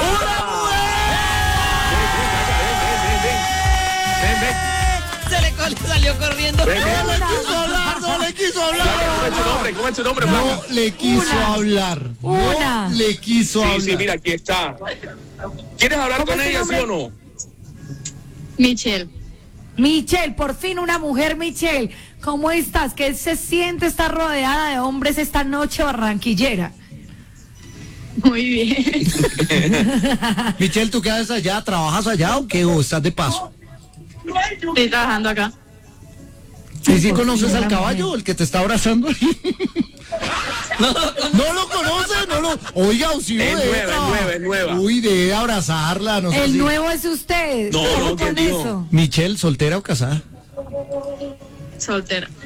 C: Ven, ven, ven, ven, ven,
D: Se le col- salió corriendo.
C: ven, ven, ven.
A: No le quiso hablar, no le quiso
C: Placa, ¿cómo
A: hablar.
C: es tu nombre? ¿Cómo es tu nombre, placa?
A: No le quiso
B: Una.
A: hablar.
B: Una.
A: No le quiso
C: Sí,
A: hablar.
C: sí, mira, aquí está. ¿Quieres hablar
B: ¿Cómo
C: con
B: es tu
C: ella, sí
B: nombre?
C: o no?
L: Michelle.
B: Michelle, por fin una mujer, Michelle. ¿Cómo estás? ¿Qué se siente estar rodeada de hombres esta noche barranquillera?
L: Muy bien.
A: Michelle, ¿tú qué haces allá? ¿Trabajas allá o qué? ¿O estás de paso?
L: Estoy trabajando acá.
A: ¿Y si conoces al caballo, el que te está abrazando? No, no lo conoce, no lo. Oiga, si
C: Es
A: de
C: nueva, es nueva, es nueva.
A: Uy, de abrazarla, no sé.
B: El
A: si-
B: nuevo es usted.
C: No,
B: Ojo
C: no, ¿quién
B: con
C: dijo?
B: eso.
A: Michelle, ¿soltera o casada?
L: Soltera.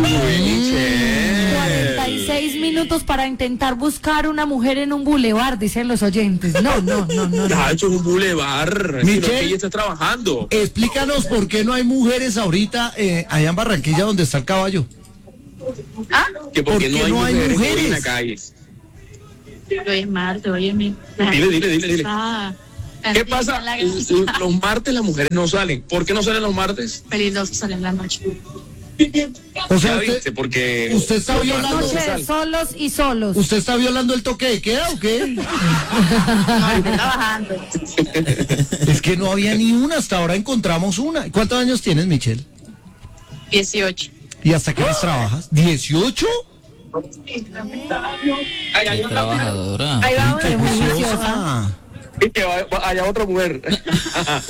B: cuarenta y seis minutos para intentar buscar una mujer en un bulevar, dicen los oyentes. No, no, no, no. no.
C: Ha hecho un bulevar.
A: Michelle.
C: Sino que ella está trabajando.
A: Explícanos por qué no hay mujeres ahorita eh, allá en Barranquilla donde está el caballo.
L: ¿Ah?
C: Que porque
A: ¿Por
C: no
A: qué
C: hay
A: no hay
C: mujeres,
A: mujeres?
C: hoy en la calle.
L: Hoy es martes, oye, mi.
C: Dile, dile, dile, dile.
L: Ah,
C: ¿Qué pasa?
L: La
C: L- Los martes las mujeres no salen. ¿Por qué no salen los martes?
L: peligroso sale en la noche.
A: O sea,
C: Ya
A: usted,
C: viste, porque
A: usted está
C: los
A: violando-
C: martes no
B: Noche de
C: salen.
B: solos y solos.
A: ¿usted está violando el toque de queda o qué?
L: No, estoy trabajando.
A: Es que no había ni una, hasta ahora encontramos una. ¿Cuántos años tienes, Michelle?
L: dieciocho.
A: ¿Y hasta qué horas trabajas? ¿dieciocho?
D: Qué trabajadora.
B: Ahí va una muy
A: Juiciosa.
B: juiciosa.
C: Y que va- va- haya otra mujer.